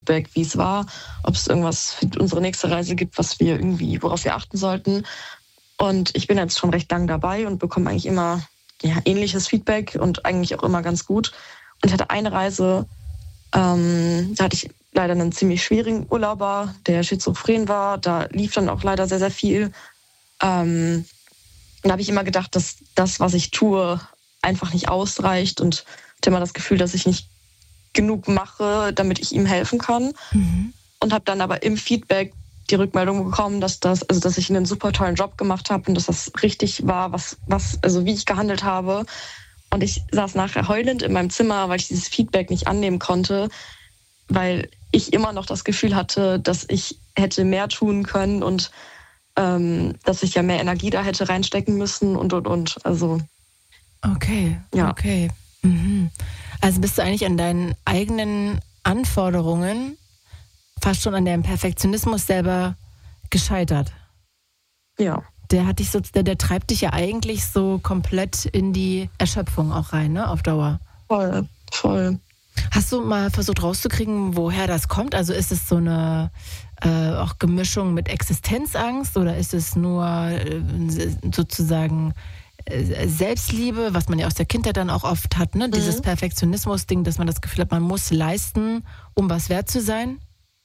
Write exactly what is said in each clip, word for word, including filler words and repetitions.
Feedback, wie es war, ob es irgendwas für unsere nächste Reise gibt, was wir irgendwie, worauf wir achten sollten. Und ich bin jetzt schon recht lang dabei und bekomme eigentlich immer ja, ähnliches Feedback und eigentlich auch immer ganz gut. Und ich hatte eine Reise, ähm, da hatte ich leider einen ziemlich schwierigen Urlauber, der schizophren war. Da lief dann auch leider sehr, sehr viel. Ähm, da habe ich immer gedacht, dass das, was ich tue, einfach nicht ausreicht und hatte immer das Gefühl, dass ich nicht genug mache, damit ich ihm helfen kann. Mhm. Und habe dann aber im Feedback die Rückmeldung bekommen, dass das, also dass ich einen super tollen Job gemacht habe und dass das richtig war, was, was, also wie ich gehandelt habe. Und ich saß nachher heulend in meinem Zimmer, weil ich dieses Feedback nicht annehmen konnte, weil ich immer noch das Gefühl hatte, dass ich hätte mehr tun können und ähm, dass ich ja mehr Energie da hätte reinstecken müssen und und und. Also okay, ja. okay. Mhm. Also bist du eigentlich an deinen eigenen Anforderungen fast schon an deinem Perfektionismus selber gescheitert. Ja. Der hat dich so, der, der treibt dich ja eigentlich so komplett in die Erschöpfung auch rein, ne, auf Dauer. Voll, voll. Hast du mal versucht rauszukriegen, woher das kommt? Also ist es so eine äh, auch Gemischung mit Existenzangst oder ist es nur äh, sozusagen äh, Selbstliebe, was man ja aus der Kindheit dann auch oft hat, ne? Mhm. Dieses Perfektionismus-Ding, dass man das Gefühl hat, man muss leisten, um was wert zu sein?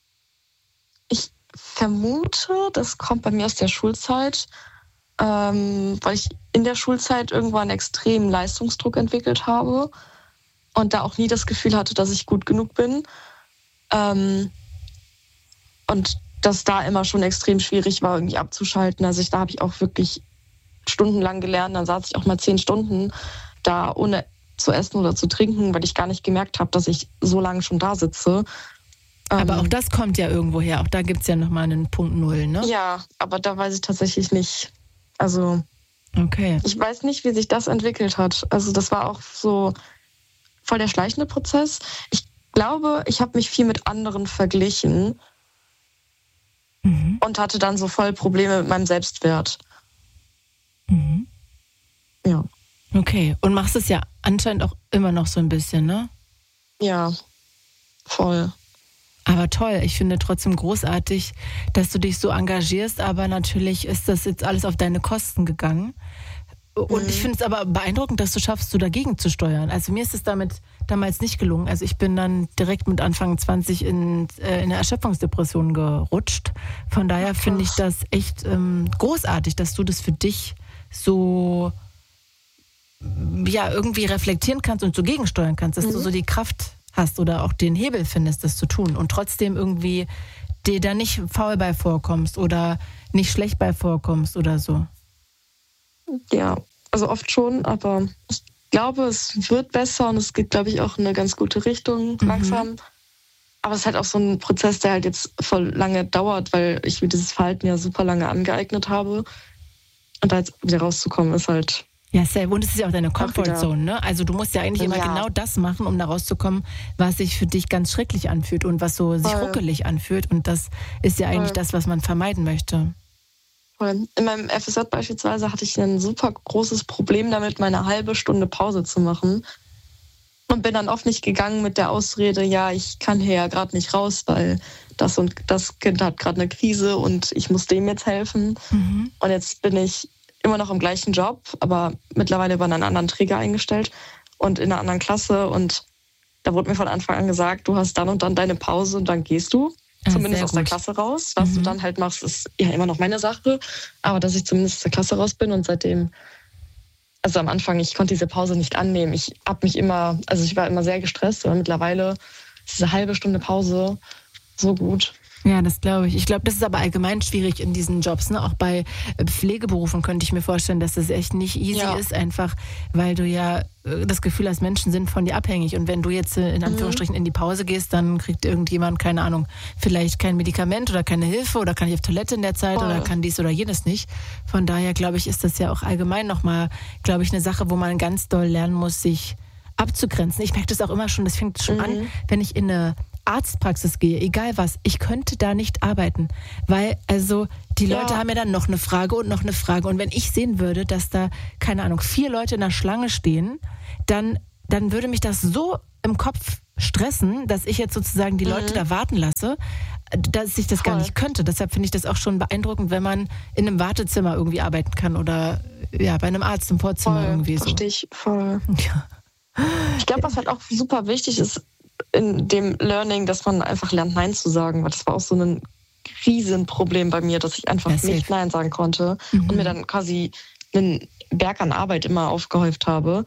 Ich vermute, das kommt bei mir aus der Schulzeit, ähm, weil ich in der Schulzeit irgendwann extremen Leistungsdruck entwickelt habe und da auch nie das Gefühl hatte, dass ich gut genug bin. Ähm, und dass da immer schon extrem schwierig war, irgendwie abzuschalten. Also ich, da habe ich auch wirklich stundenlang gelernt. Dann saß ich auch mal zehn Stunden da, ohne zu essen oder zu trinken, weil ich gar nicht gemerkt habe, dass ich so lange schon da sitze. Aber auch das kommt ja irgendwo her. Auch da gibt es ja nochmal einen Punkt Null, ne? Ja, aber da weiß ich tatsächlich nicht. Also, okay. Ich weiß nicht, wie sich das entwickelt hat. Also das war auch so voll der schleichende Prozess. Ich glaube, ich habe mich viel mit anderen verglichen mhm. und hatte dann so voll Probleme mit meinem Selbstwert. Mhm. Ja. Okay, und machst es ja anscheinend auch immer noch so ein bisschen, ne? Ja, voll. Aber toll, ich finde trotzdem großartig, dass du dich so engagierst, aber natürlich ist das jetzt alles auf deine Kosten gegangen. Und mhm. ich finde es aber beeindruckend, dass du schaffst, so dagegen zu steuern. Also mir ist es damit damals nicht gelungen. Also ich bin dann direkt mit Anfang zwanzig in, äh, in eine Erschöpfungsdepression gerutscht. Von daher finde ich das echt ähm, großartig, dass du das für dich so ja irgendwie reflektieren kannst und so gegensteuern kannst, dass mhm. du so die Kraft hast oder auch den Hebel findest, das zu tun und trotzdem irgendwie dir da nicht faul bei vorkommst oder nicht schlecht bei vorkommst oder so. Ja, also oft schon, aber ich glaube, es wird besser und es geht, glaube ich, auch in eine ganz gute Richtung mhm. langsam. Aber es ist halt auch so ein Prozess, der halt jetzt voll lange dauert, weil ich mir dieses Verhalten ja super lange angeeignet habe. Und da jetzt wieder rauszukommen, ist halt... Ja, safe. Und es ist ja auch deine Comfortzone, ne? Also du musst ja eigentlich immer ja. genau das machen, um da rauszukommen, was sich für dich ganz schrecklich anfühlt und was so sich Voll. ruckelig anfühlt. Und das ist ja eigentlich Voll. das, was man vermeiden möchte. Voll. In meinem F S J beispielsweise hatte ich ein super großes Problem damit, meine halbe Stunde Pause zu machen. Und bin dann oft nicht gegangen mit der Ausrede, ja, ich kann hier ja gerade nicht raus, weil das und das Kind hat gerade eine Krise und ich muss dem jetzt helfen. Mhm. Und jetzt bin ich immer noch im gleichen Job, aber mittlerweile über einen anderen Träger eingestellt und in einer anderen Klasse. Und da wurde mir von Anfang an gesagt, du hast dann und dann deine Pause und dann gehst du. Ah, zumindest aus gut. der Klasse raus. Was mhm. du dann halt machst, ist ja immer noch meine Sache. Aber dass ich zumindest aus der Klasse raus bin und seitdem, also am Anfang, ich konnte diese Pause nicht annehmen. Ich habe mich immer, also ich war immer sehr gestresst, aber mittlerweile ist diese halbe Stunde Pause so gut. Ja, das glaube ich. Ich glaube, das ist aber allgemein schwierig in diesen Jobs, ne? Auch bei Pflegeberufen könnte ich mir vorstellen, dass das echt nicht easy ja. ist, einfach weil du ja das Gefühl hast, Menschen sind von dir abhängig. Und wenn du jetzt in Anführungsstrichen in die Pause gehst, dann kriegt irgendjemand, keine Ahnung, vielleicht kein Medikament oder keine Hilfe oder kann nicht auf Toilette in der Zeit Voll. Oder kann dies oder jenes nicht. Von daher, glaube ich, ist das ja auch allgemein nochmal, glaube ich, eine Sache, wo man ganz doll lernen muss, sich abzugrenzen. Ich merke das auch immer schon, das fängt schon mhm. an, wenn ich in eine Arztpraxis gehe, egal was, ich könnte da nicht arbeiten, weil also die Leute ja. haben ja dann noch eine Frage und noch eine Frage und wenn ich sehen würde, dass da, keine Ahnung, vier Leute in der Schlange stehen, dann, dann würde mich das so im Kopf stressen, dass ich jetzt sozusagen die Leute mhm. da warten lasse, dass ich das Voll. gar nicht könnte. Deshalb finde ich das auch schon beeindruckend, wenn man in einem Wartezimmer irgendwie arbeiten kann oder ja, bei einem Arzt im Vorzimmer voll, irgendwie so. Verstehe ich voll. Ja. Ich glaube, was halt auch super wichtig ist in dem Learning, dass man einfach lernt, Nein zu sagen, weil das war auch so ein Riesenproblem bei mir, dass ich einfach ja, nicht Nein sagen konnte mhm. und mir dann quasi einen Berg an Arbeit immer aufgehäuft habe.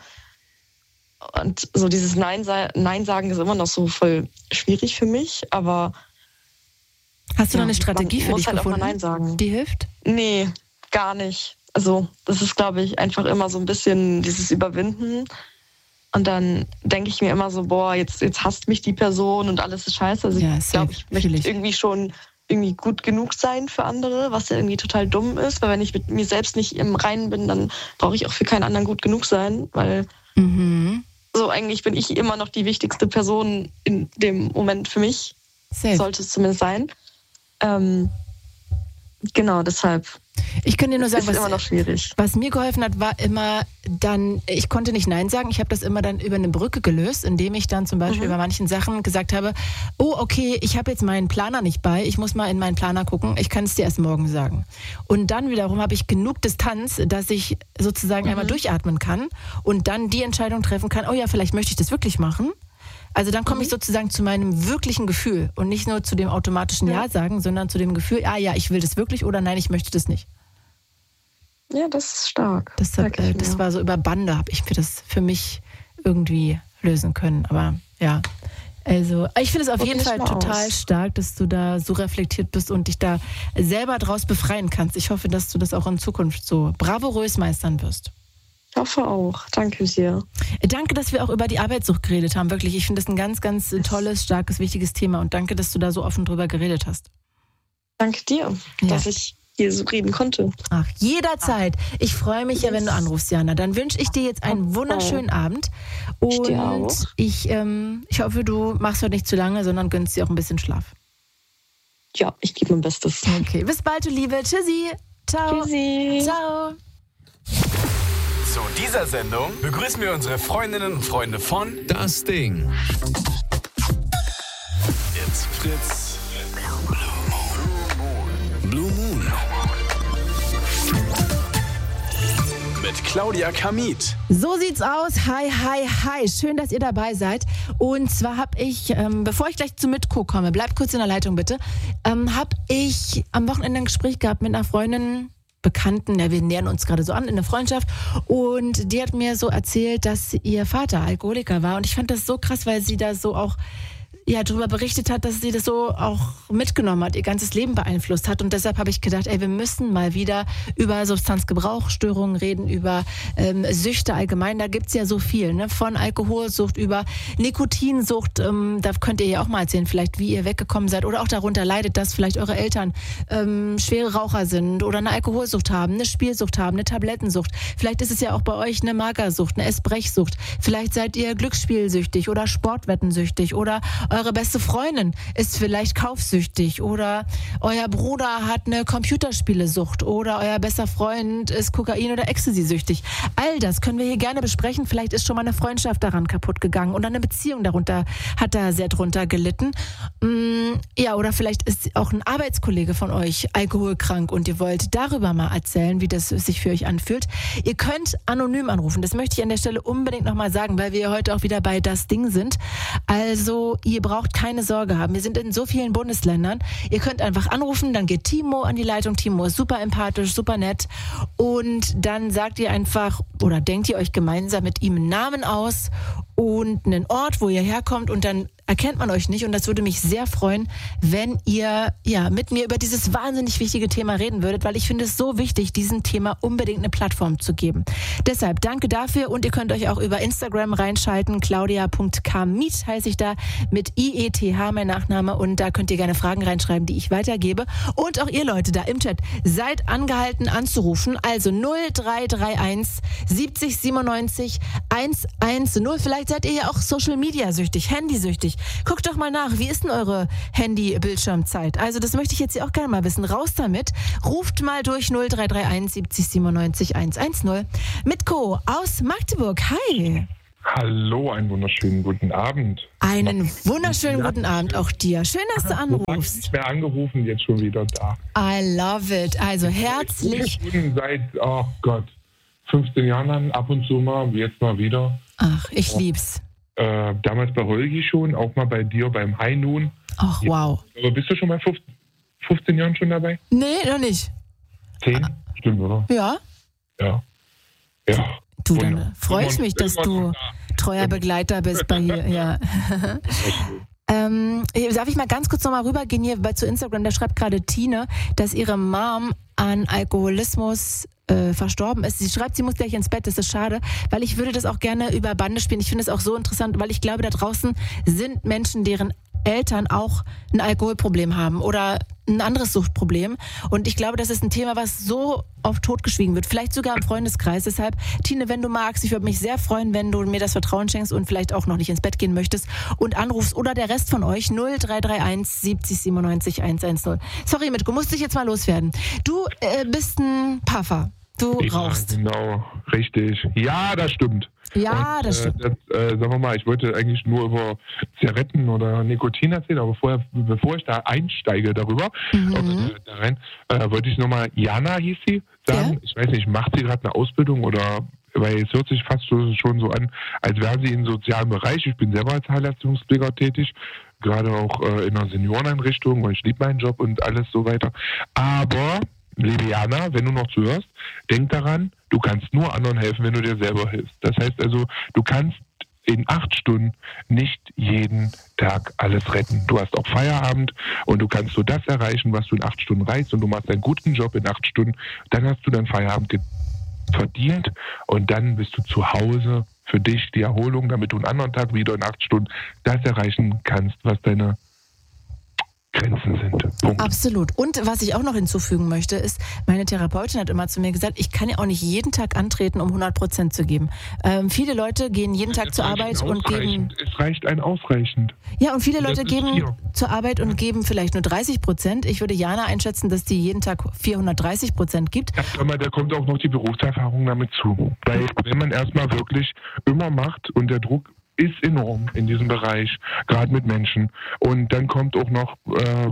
Und so dieses Nein, Nein sagen ist immer noch so voll schwierig für mich, aber hast du ja, noch eine Strategie für dich halt gefunden, auch mal Nein sagen. Die hilft? Nee, gar nicht. Also das ist, glaube ich, einfach immer so ein bisschen dieses Überwinden. Und dann denke ich mir immer so, boah, jetzt, jetzt hasst mich die Person und alles ist scheiße. Also ja, ich glaube, ich möchte irgendwie schon irgendwie gut genug sein für andere, was ja irgendwie total dumm ist. Weil wenn ich mit mir selbst nicht im Reinen bin, dann brauche ich auch für keinen anderen gut genug sein. Weil mhm. so eigentlich bin ich immer noch die wichtigste Person in dem Moment für mich. Safe. Sollte es zumindest sein. Ähm, genau, deshalb. Ich kann dir nur sagen, ist was, immer noch schwierig. was mir geholfen hat, war immer dann, ich konnte nicht Nein sagen, ich habe das immer dann über eine Brücke gelöst, indem ich dann zum Beispiel mhm. bei manchen Sachen gesagt habe, oh okay, ich habe jetzt meinen Planer nicht bei, ich muss mal in meinen Planer gucken, ich kann es dir erst morgen sagen. Und dann wiederum habe ich genug Distanz, dass ich sozusagen mhm. einmal durchatmen kann und dann die Entscheidung treffen kann, oh ja, vielleicht möchte ich das wirklich machen. Also dann komme mhm. ich sozusagen zu meinem wirklichen Gefühl und nicht nur zu dem automatischen Ja. Ja sagen, sondern zu dem Gefühl, ah ja, ich will das wirklich oder nein, ich möchte das nicht. Ja, das ist stark. Das, hat, äh, das war so über Bande, habe ich für das für mich irgendwie lösen können. Aber ja, also ich finde es auf jeden Fall total aus. stark, dass du da so reflektiert bist und dich da selber draus befreien kannst. Ich hoffe, dass du das auch in Zukunft so bravourös meistern wirst. Ich hoffe auch. Danke sehr. Danke, dass wir auch über die Arbeitssucht geredet haben. Wirklich, ich finde das ein ganz, ganz tolles, starkes, wichtiges Thema. Und danke, dass du da so offen drüber geredet hast. Danke dir, ja. dass ich hier so reden konnte. Ach, jederzeit. Ich freue mich yes. ja, wenn du anrufst, Jana. Dann wünsche ich dir jetzt einen wunderschönen Abend. Und ich, dir auch. ich, ähm, ich hoffe, du machst heute nicht zu lange, sondern gönnst dir auch ein bisschen Schlaf. Ja, ich gebe mein Bestes. Okay, bis bald, du Liebe. Tschüssi. Ciao. Tschüssi. Ciao. Zu dieser Sendung begrüßen wir unsere Freundinnen und Freunde von Das Ding. Jetzt Fritz. Blue Moon. Mit Claudia Kamit. So sieht's aus. Hi, hi, hi. Schön, dass ihr dabei seid. Und zwar habe ich, ähm, bevor ich gleich zu Mitko komme, bleibt kurz in der Leitung bitte, ähm, habe ich am Wochenende ein Gespräch gehabt mit einer Freundin, Bekannten, ja, wir nähern uns gerade so an in der Freundschaft, und die hat mir so erzählt, dass ihr Vater Alkoholiker war, und ich fand das so krass, weil sie da so auch ja, darüber berichtet hat, dass sie das so auch mitgenommen hat, ihr ganzes Leben beeinflusst hat. Und deshalb habe ich gedacht, ey, wir müssen mal wieder über Substanzgebrauchsstörungen reden, über ähm, Süchte allgemein. Da gibt's ja so viel, ne? Von Alkoholsucht über Nikotinsucht. Ähm, da könnt ihr ja auch mal erzählen, vielleicht wie ihr weggekommen seid oder auch darunter leidet, dass vielleicht eure Eltern ähm, schwere Raucher sind oder eine Alkoholsucht haben, eine Spielsucht haben, eine Tablettensucht. Vielleicht ist es ja auch bei euch eine Magersucht, eine Essbrechsucht. Vielleicht seid ihr glücksspielsüchtig oder sportwettensüchtig oder eure beste Freundin ist vielleicht kaufsüchtig oder euer Bruder hat eine Computerspielesucht oder euer bester Freund ist Kokain- oder Ecstasy-süchtig. All das können wir hier gerne besprechen. Vielleicht ist schon mal eine Freundschaft daran kaputt gegangen oder eine Beziehung darunter hat da sehr drunter gelitten. Ja, oder vielleicht ist auch ein Arbeitskollege von euch alkoholkrank und ihr wollt darüber mal erzählen, wie das sich für euch anfühlt. Ihr könnt anonym anrufen. Das möchte ich an der Stelle unbedingt nochmal sagen, weil wir heute auch wieder bei Das Ding sind. Also ihr braucht keine Sorge haben. Wir sind in so vielen Bundesländern. Ihr könnt einfach anrufen, dann geht Timo an die Leitung. Timo ist super empathisch, super nett. Und dann sagt ihr einfach oder denkt ihr euch gemeinsam mit ihm einen Namen aus und einen Ort, wo ihr herkommt, und dann erkennt man euch nicht, und das würde mich sehr freuen, wenn ihr ja mit mir über dieses wahnsinnig wichtige Thema reden würdet, weil ich finde es so wichtig, diesem Thema unbedingt eine Plattform zu geben. Deshalb danke dafür, und ihr könnt euch auch über Instagram reinschalten, claudia punkt kamit heiße ich da, mit I E T H mein Nachname, und da könnt ihr gerne Fragen reinschreiben, die ich weitergebe, und auch ihr Leute da im Chat seid angehalten anzurufen, also null drei drei eins siebzig siebenundneunzig hundertzehn. Vielleicht seid ihr ja auch Social Media süchtig, Handysüchtig. Guckt doch mal nach, wie ist denn eure Handy-Bildschirmzeit? Also das möchte ich jetzt hier auch gerne mal wissen. Raus damit. Ruft mal durch null drei drei eins siebzig siebenundneunzig hundertzehn. Mitko aus Magdeburg. Hi. Hallo, einen wunderschönen guten Abend. Einen wunderschönen guten Abend auch dir. Schön, dass du anrufst. Nicht mehr angerufen, jetzt schon wieder da. I love it. Also herzlich. Ich bin seit, oh Gott, fünfzehn Jahren an, ab und zu mal, jetzt mal wieder. Ach, ich lieb's. Äh, damals bei Holgi schon, auch mal bei dir beim High Noon. Ach, wow. Aber bist du schon bei fünfzehn Jahren schon dabei? Nee, noch nicht. zehn? Stimmt, oder? Ja. Ja. Ja. Du, dann freue ich mich, dass du treuer Begleiter bist bei hier. Ja. ähm, darf ich mal ganz kurz nochmal rübergehen hier bei, zu Instagram? Da schreibt gerade Tine, dass ihre Mom an Alkoholismus äh, verstorben ist. Sie schreibt, sie muss gleich ins Bett. Das ist schade, weil ich würde das auch gerne über Bande spielen. Ich finde es auch so interessant, weil ich glaube, da draußen sind Menschen, deren Eltern auch ein Alkoholproblem haben oder ein anderes Suchtproblem. Und ich glaube, das ist ein Thema, was so oft totgeschwiegen wird. Vielleicht sogar im Freundeskreis. Deshalb, Tine, wenn du magst, ich würde mich sehr freuen, wenn du mir das Vertrauen schenkst und vielleicht auch noch nicht ins Bett gehen möchtest und anrufst. Oder der Rest von euch null drei drei eins siebzig siebenundneunzig hundertzehn. Sorry, Mitko, musste ich jetzt mal loswerden. Du äh, bist ein Puffer. Du ja, rauchst. Genau, richtig. Ja, das stimmt. Ja, und, das stimmt. Äh, das, äh, sagen wir mal, ich wollte eigentlich nur über Zigaretten oder Nikotin erzählen, aber vorher, bevor ich da einsteige darüber, Mhm. oder, da rein, äh, wollte ich nochmal, Jana hieß sie, sagen, Ja. ich weiß nicht, macht sie gerade eine Ausbildung oder, weil es hört sich fast so, schon so an, als wäre sie im sozialen Bereich. Ich bin selber als Heilleistungspfleger tätig, gerade auch äh, in einer Senioreneinrichtung und ich liebe meinen Job und alles so weiter. Aber liebe Jana, wenn du noch zuhörst, denk daran, du kannst nur anderen helfen, wenn du dir selber hilfst. Das heißt also, du kannst in acht Stunden nicht jeden Tag alles retten. Du hast auch Feierabend und du kannst so das erreichen, was du in acht Stunden reichst und du machst einen guten Job in acht Stunden. Dann hast du deinen Feierabend verdient und dann bist du zu Hause für dich, die Erholung, damit du einen anderen Tag wieder in acht Stunden das erreichen kannst, was deine Grenzen sind. Punkt. Absolut. Und was ich auch noch hinzufügen möchte, ist, meine Therapeutin hat immer zu mir gesagt, ich kann ja auch nicht jeden Tag antreten, um hundert Prozent zu geben. Ähm, viele Leute gehen jeden Tag Es zur reicht Arbeit ein und geben... Es reicht ein ausreichend. Ja, und viele Das Leute ist geben vier. zur Arbeit und geben vielleicht nur dreißig Prozent. Ich würde Jana einschätzen, dass die jeden Tag vierhundertdreißig Prozent gibt. Ja, aber da kommt auch noch die Berufserfahrung damit zu. Weil wenn man erstmal wirklich immer macht und der Druck ist enorm in diesem Bereich, gerade mit Menschen. Und dann kommt auch noch äh,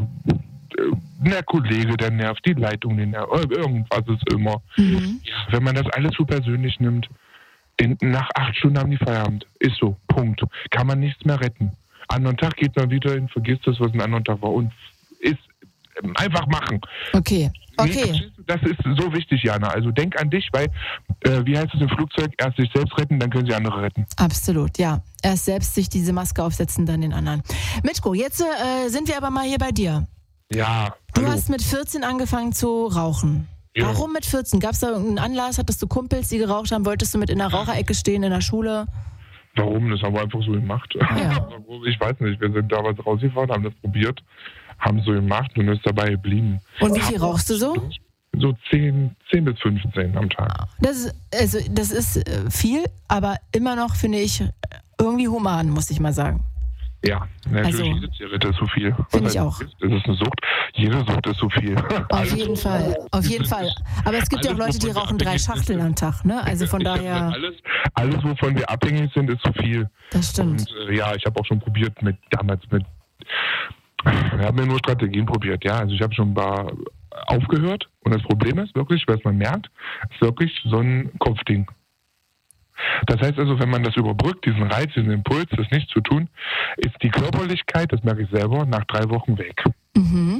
der Kollege, der nervt, die Leitung, die nervt, irgendwas ist immer. Mhm. Wenn man das alles so persönlich nimmt, in, nach acht Stunden haben die Feierabend. Ist so, Punkt. Kann man nichts mehr retten. Anderen Tag geht man wieder hin, vergisst das, was ein anderen Tag war und ist einfach machen. Okay, okay. Nee, das ist so wichtig, Jana. Also denk an dich, weil, äh, wie heißt es im Flugzeug, erst sich selbst retten, dann können sie andere retten. Absolut, ja. Erst selbst sich diese Maske aufsetzen, dann den anderen. Mitko, jetzt äh, sind wir aber mal hier bei dir. Ja. Du hallo. hast mit vierzehn angefangen zu rauchen. Ja. Warum mit vierzehn? Gab es da irgendeinen Anlass? Hattest du Kumpels, die geraucht haben? Wolltest du mit in der Raucherecke stehen in der Schule? Warum? Das haben wir einfach so gemacht. Ja. Ich weiß nicht, wir sind damals rausgefahren, haben das probiert, haben so gemacht und ist dabei geblieben. Und wie viel rauchst du so? So zehn, zehn bis fünfzehn am Tag. Das ist, also, das ist äh, viel, aber immer noch, finde ich, irgendwie human, muss ich mal sagen. Ja, natürlich, Also, jede Zigarette ist so viel. Finde Was ich heißt, auch. Es ist eine Sucht. Jede Sucht ist so viel. Auf jeden Fall, auf jeden Fall. Aber es gibt ja auch Leute, die rauchen drei Schachteln am Tag, ne? Also von daher... Alles, alles, wovon wir abhängig sind, ist zu viel. Das stimmt. Und äh, ja, ich habe auch schon probiert mit, damals mit, wir haben ja nur Strategien probiert, ja. Also ich habe schon ein paar aufgehört und das Problem ist wirklich, was man merkt, ist wirklich so ein Kopfding. Das heißt also, wenn man das überbrückt, diesen Reiz, diesen Impuls, das nicht zu tun, ist die Körperlichkeit, das merke ich selber, nach drei Wochen weg. Mhm.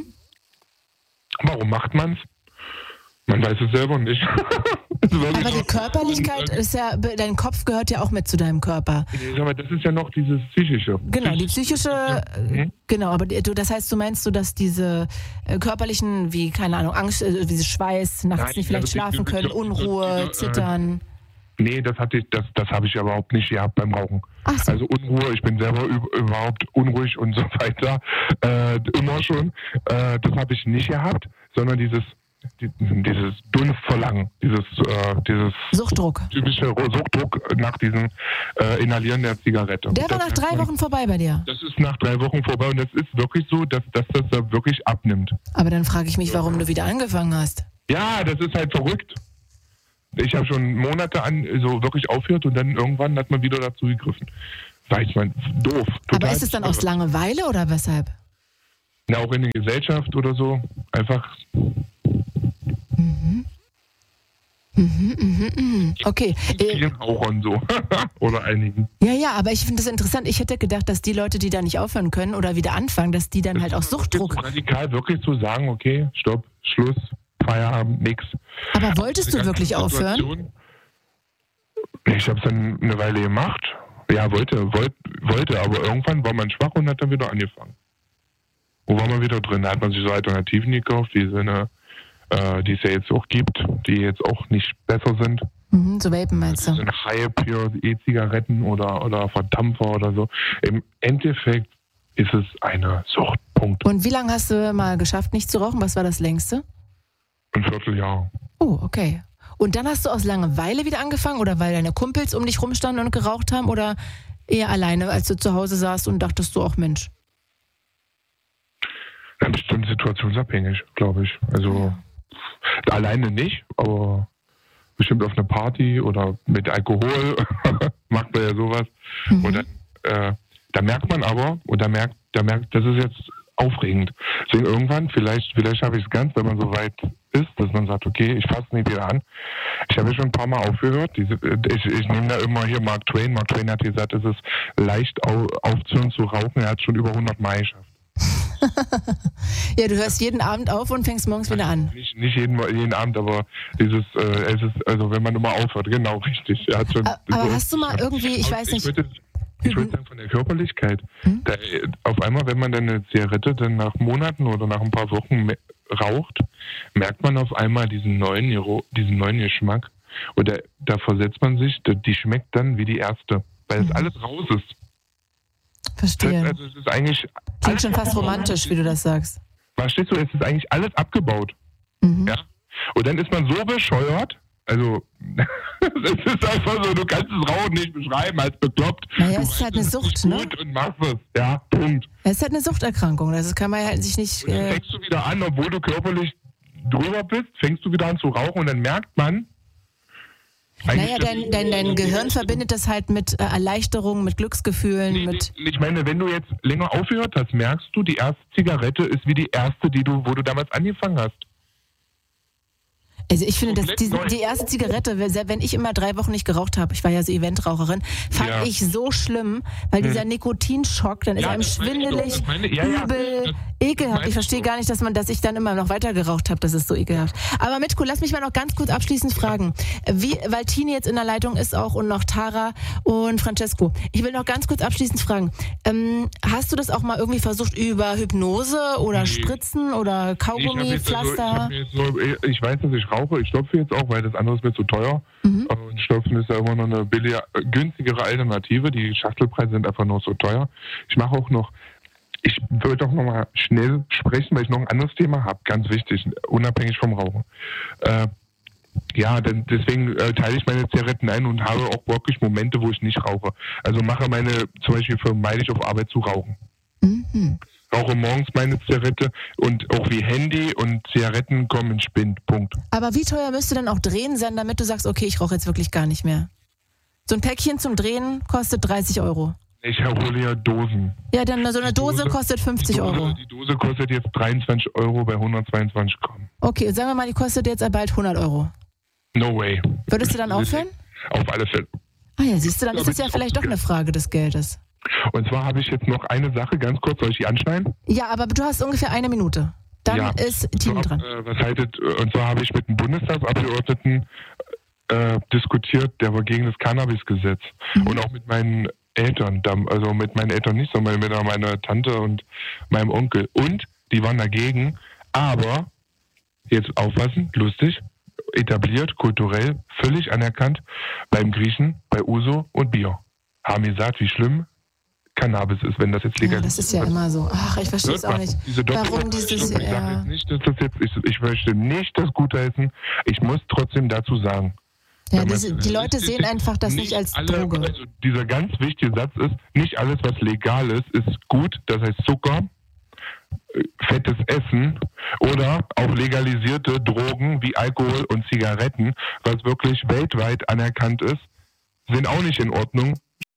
Warum macht man es? Man weiß es selber nicht. Aber die Körperlichkeit ist ja, dein Kopf gehört ja auch mit zu deinem Körper. Aber das ist ja noch dieses Psychische. Genau, die psychische, Mhm. genau, aber du, das heißt, du meinst du, dass diese äh, körperlichen, wie, keine Ahnung, Angst, äh, wie Schweiß, nachts Nein, nicht vielleicht das ist schlafen diese- können, diese- Unruhe, diese, äh, Zittern. Nee, das hatte ich, das, das habe ich überhaupt nicht gehabt beim Rauchen. Ach so. Also Unruhe, ich bin selber üb- überhaupt unruhig und so weiter. Äh, immer schon. Äh, das habe ich nicht gehabt, sondern dieses, die, dieses Dunstverlangen, dieses, äh, dieses Suchtdruck. typische Suchtdruck nach diesem äh, Inhalieren der Zigarette. Der war nach Das- drei Wochen vorbei bei dir. Das ist nach drei Wochen vorbei und das ist wirklich so, dass, dass das da wirklich abnimmt. Aber dann frage ich mich, warum du wieder angefangen hast. Ja, das ist halt verrückt. Ich habe schon Monate an so wirklich aufgehört und dann irgendwann hat man wieder dazu gegriffen. Weiß man, doof. Aber ist es dann aus Langeweile oder weshalb? Na, auch in der Gesellschaft oder so. Einfach. Mhm. Mhm, mhm, mhm. Okay. Vielen Rauchern so. Oder einigen. Ja, ja, aber ich finde das interessant. Ich hätte gedacht, dass die Leute, die da nicht aufhören können oder wieder anfangen, dass die dann halt auch Suchtdruck. Radikal wirklich zu sagen, okay, stopp, Schluss, Feierabend, nix. Aber wolltest du wirklich aufhören? Ich habe es dann eine Weile gemacht. Ja, wollte, wollte, wollte, aber irgendwann war man schwach und hat dann wieder angefangen. Wo war man wieder drin? Da hat man sich so Alternativen gekauft, die so eine äh, die es ja jetzt auch gibt, die jetzt auch nicht besser sind. Mhm, so Vapen meinst du? So ein Hype für E-Zigaretten oder, oder Verdampfer oder so. Im Endeffekt ist es eine Sucht. Punkt. Und wie lange hast du mal geschafft, nicht zu rauchen? Was war das längste? Ein Vierteljahr. Oh, okay. Und dann hast du aus Langeweile wieder angefangen oder weil deine Kumpels um dich rumstanden und geraucht haben oder eher alleine, als du zu Hause saßt und dachtest du auch, Mensch? Ja, bestimmt situationsabhängig, glaube ich. Also ja. Alleine nicht, aber bestimmt auf einer Party oder mit Alkohol macht man ja sowas. Mhm. Und dann, äh, da merkt man aber, und da merkt, da merkt, das ist jetzt aufregend. Deswegen irgendwann, vielleicht, vielleicht habe ich es ganz, wenn man so weit ist, dass man sagt, okay, ich fasse nicht wieder an. Ich habe ja schon ein paar Mal aufgehört. Diese, ich, ich nehme da immer hier Mark Twain. Mark Twain hat gesagt, es ist leicht au, aufzuhören zu rauchen. Er hat schon über hundert Mal geschafft. Ja, du hörst jeden Abend auf und fängst morgens wieder an. Nicht, nicht jeden, jeden Abend, aber dieses, äh, es ist, also wenn man immer aufhört, genau, richtig. Er hat schon aber so, hast du mal irgendwie, ich weiß ich nicht... Würde, ich würde sagen, von der Körperlichkeit. Hm? Da, auf einmal, wenn man dann eine Zigarette dann nach Monaten oder nach ein paar Wochen raucht, merkt man auf einmal diesen neuen, diesen neuen Geschmack. Und da, da versetzt man sich, die schmeckt dann wie die erste, weil es mhm. alles raus ist. Verstehe. Also es ist eigentlich klingt schon fast romantisch, wie du das sagst. Verstehst du, es ist eigentlich alles abgebaut. Mhm. Ja? Und dann ist man so bescheuert, also es ist einfach so, du kannst das Rauchen nicht beschreiben als bekloppt. Naja, du es ist halt eine Sucht, gut ne? Und machst es, ja, Punkt. Es ist halt eine Suchterkrankung, das kann man halt sich nicht... Und dann fängst du wieder an, obwohl du körperlich drüber bist, fängst du wieder an zu rauchen und dann merkt man... Naja, dein, dein, dein Gehirn verbindet das halt mit äh, Erleichterung, mit Glücksgefühlen, nee, mit... Ich meine, wenn du jetzt länger aufgehört hast, merkst du, die erste Zigarette ist wie die erste, die du, wo du damals angefangen hast. Also ich finde, dass die, die erste Zigarette, wenn ich immer drei Wochen nicht geraucht habe, ich war ja so Eventraucherin, fand ja. ich so schlimm, weil hm. dieser Nikotinschock, dann ist ja, einem schwindelig, meine, ja, übel, ja, ekelhaft. Ich verstehe gar nicht, dass man, dass ich dann immer noch weiter geraucht habe, das ist so ekelhaft. Aber Mitko, lass mich mal noch ganz kurz abschließend fragen, wie, weil Tini jetzt in der Leitung ist auch und noch Tara und Francesco. Ich will noch ganz kurz abschließend fragen, ähm, hast du das auch mal irgendwie versucht über Hypnose oder nee. Spritzen oder Kaugummi, ich Pflaster? Also, ich, so, ich weiß, dass ich rauche, ich stopfe jetzt auch, weil das andere ist mir zu teuer. Mhm. Und Stopfen ist ja immer noch eine billige, günstigere Alternative. Die Schachtelpreise sind einfach noch so teuer. Ich mache auch noch, ich würde auch noch mal schnell sprechen, weil ich noch ein anderes Thema habe, ganz wichtig, unabhängig vom Rauchen. Äh, ja, denn deswegen äh, teile ich meine Zigaretten ein und habe auch wirklich Momente, wo ich nicht rauche. Also mache meine, zum Beispiel vermeide ich auf Arbeit zu rauchen. Mhm. Rauche morgens meine Zigarette und auch wie Handy und Zigaretten kommen in Spind. Punkt. Aber wie teuer müsste denn auch Drehen sein, damit du sagst, okay, ich rauche jetzt wirklich gar nicht mehr? So ein Päckchen zum Drehen kostet dreißig Euro. Ich hole ja Dosen. Ja, dann so eine Dose, Dose kostet fünfzig die Dose, Euro. Die Dose kostet jetzt dreiundzwanzig Euro bei hundertzweiundzwanzig Gramm. Okay, sagen wir mal, die kostet jetzt bald hundert Euro. No way. Würdest du dann aufhören? Auf alle Fälle. Ah ja, siehst du, dann ist es ja vielleicht doch eine Frage des Geldes. Und zwar habe ich jetzt noch eine Sache, ganz kurz, soll ich die anschneiden? Ja, aber du hast ungefähr eine Minute. Dann ja. ist Tini dran. Äh, was haltet, und zwar habe ich mit einem Bundestagsabgeordneten äh, diskutiert, der war gegen das Cannabisgesetz. Mhm. Und auch mit meinen Eltern, also mit meinen Eltern nicht, sondern mit meiner Tante und meinem Onkel. Und die waren dagegen, aber, jetzt aufpassen, lustig, etabliert, kulturell, völlig anerkannt beim Griechen, bei Uso und Bier. Haben gesagt, wie schlimm Cannabis ist, wenn das jetzt legal ist. Ja, das ist ja immer so. Ach, ich verstehe es auch nicht. Diese Warum dieses... Ich sage jetzt nicht, dass das jetzt... Ich, ich möchte nicht das gutheißen. Ich muss trotzdem dazu sagen. Ja, diese, die Leute sehen einfach das nicht als alle, Droge. Also dieser ganz wichtige Satz ist, nicht alles, was legal ist, ist gut. Das heißt Zucker, fettes Essen Oder auch legalisierte Drogen wie Alkohol und Zigaretten, was wirklich weltweit anerkannt ist, sind auch nicht in Ordnung.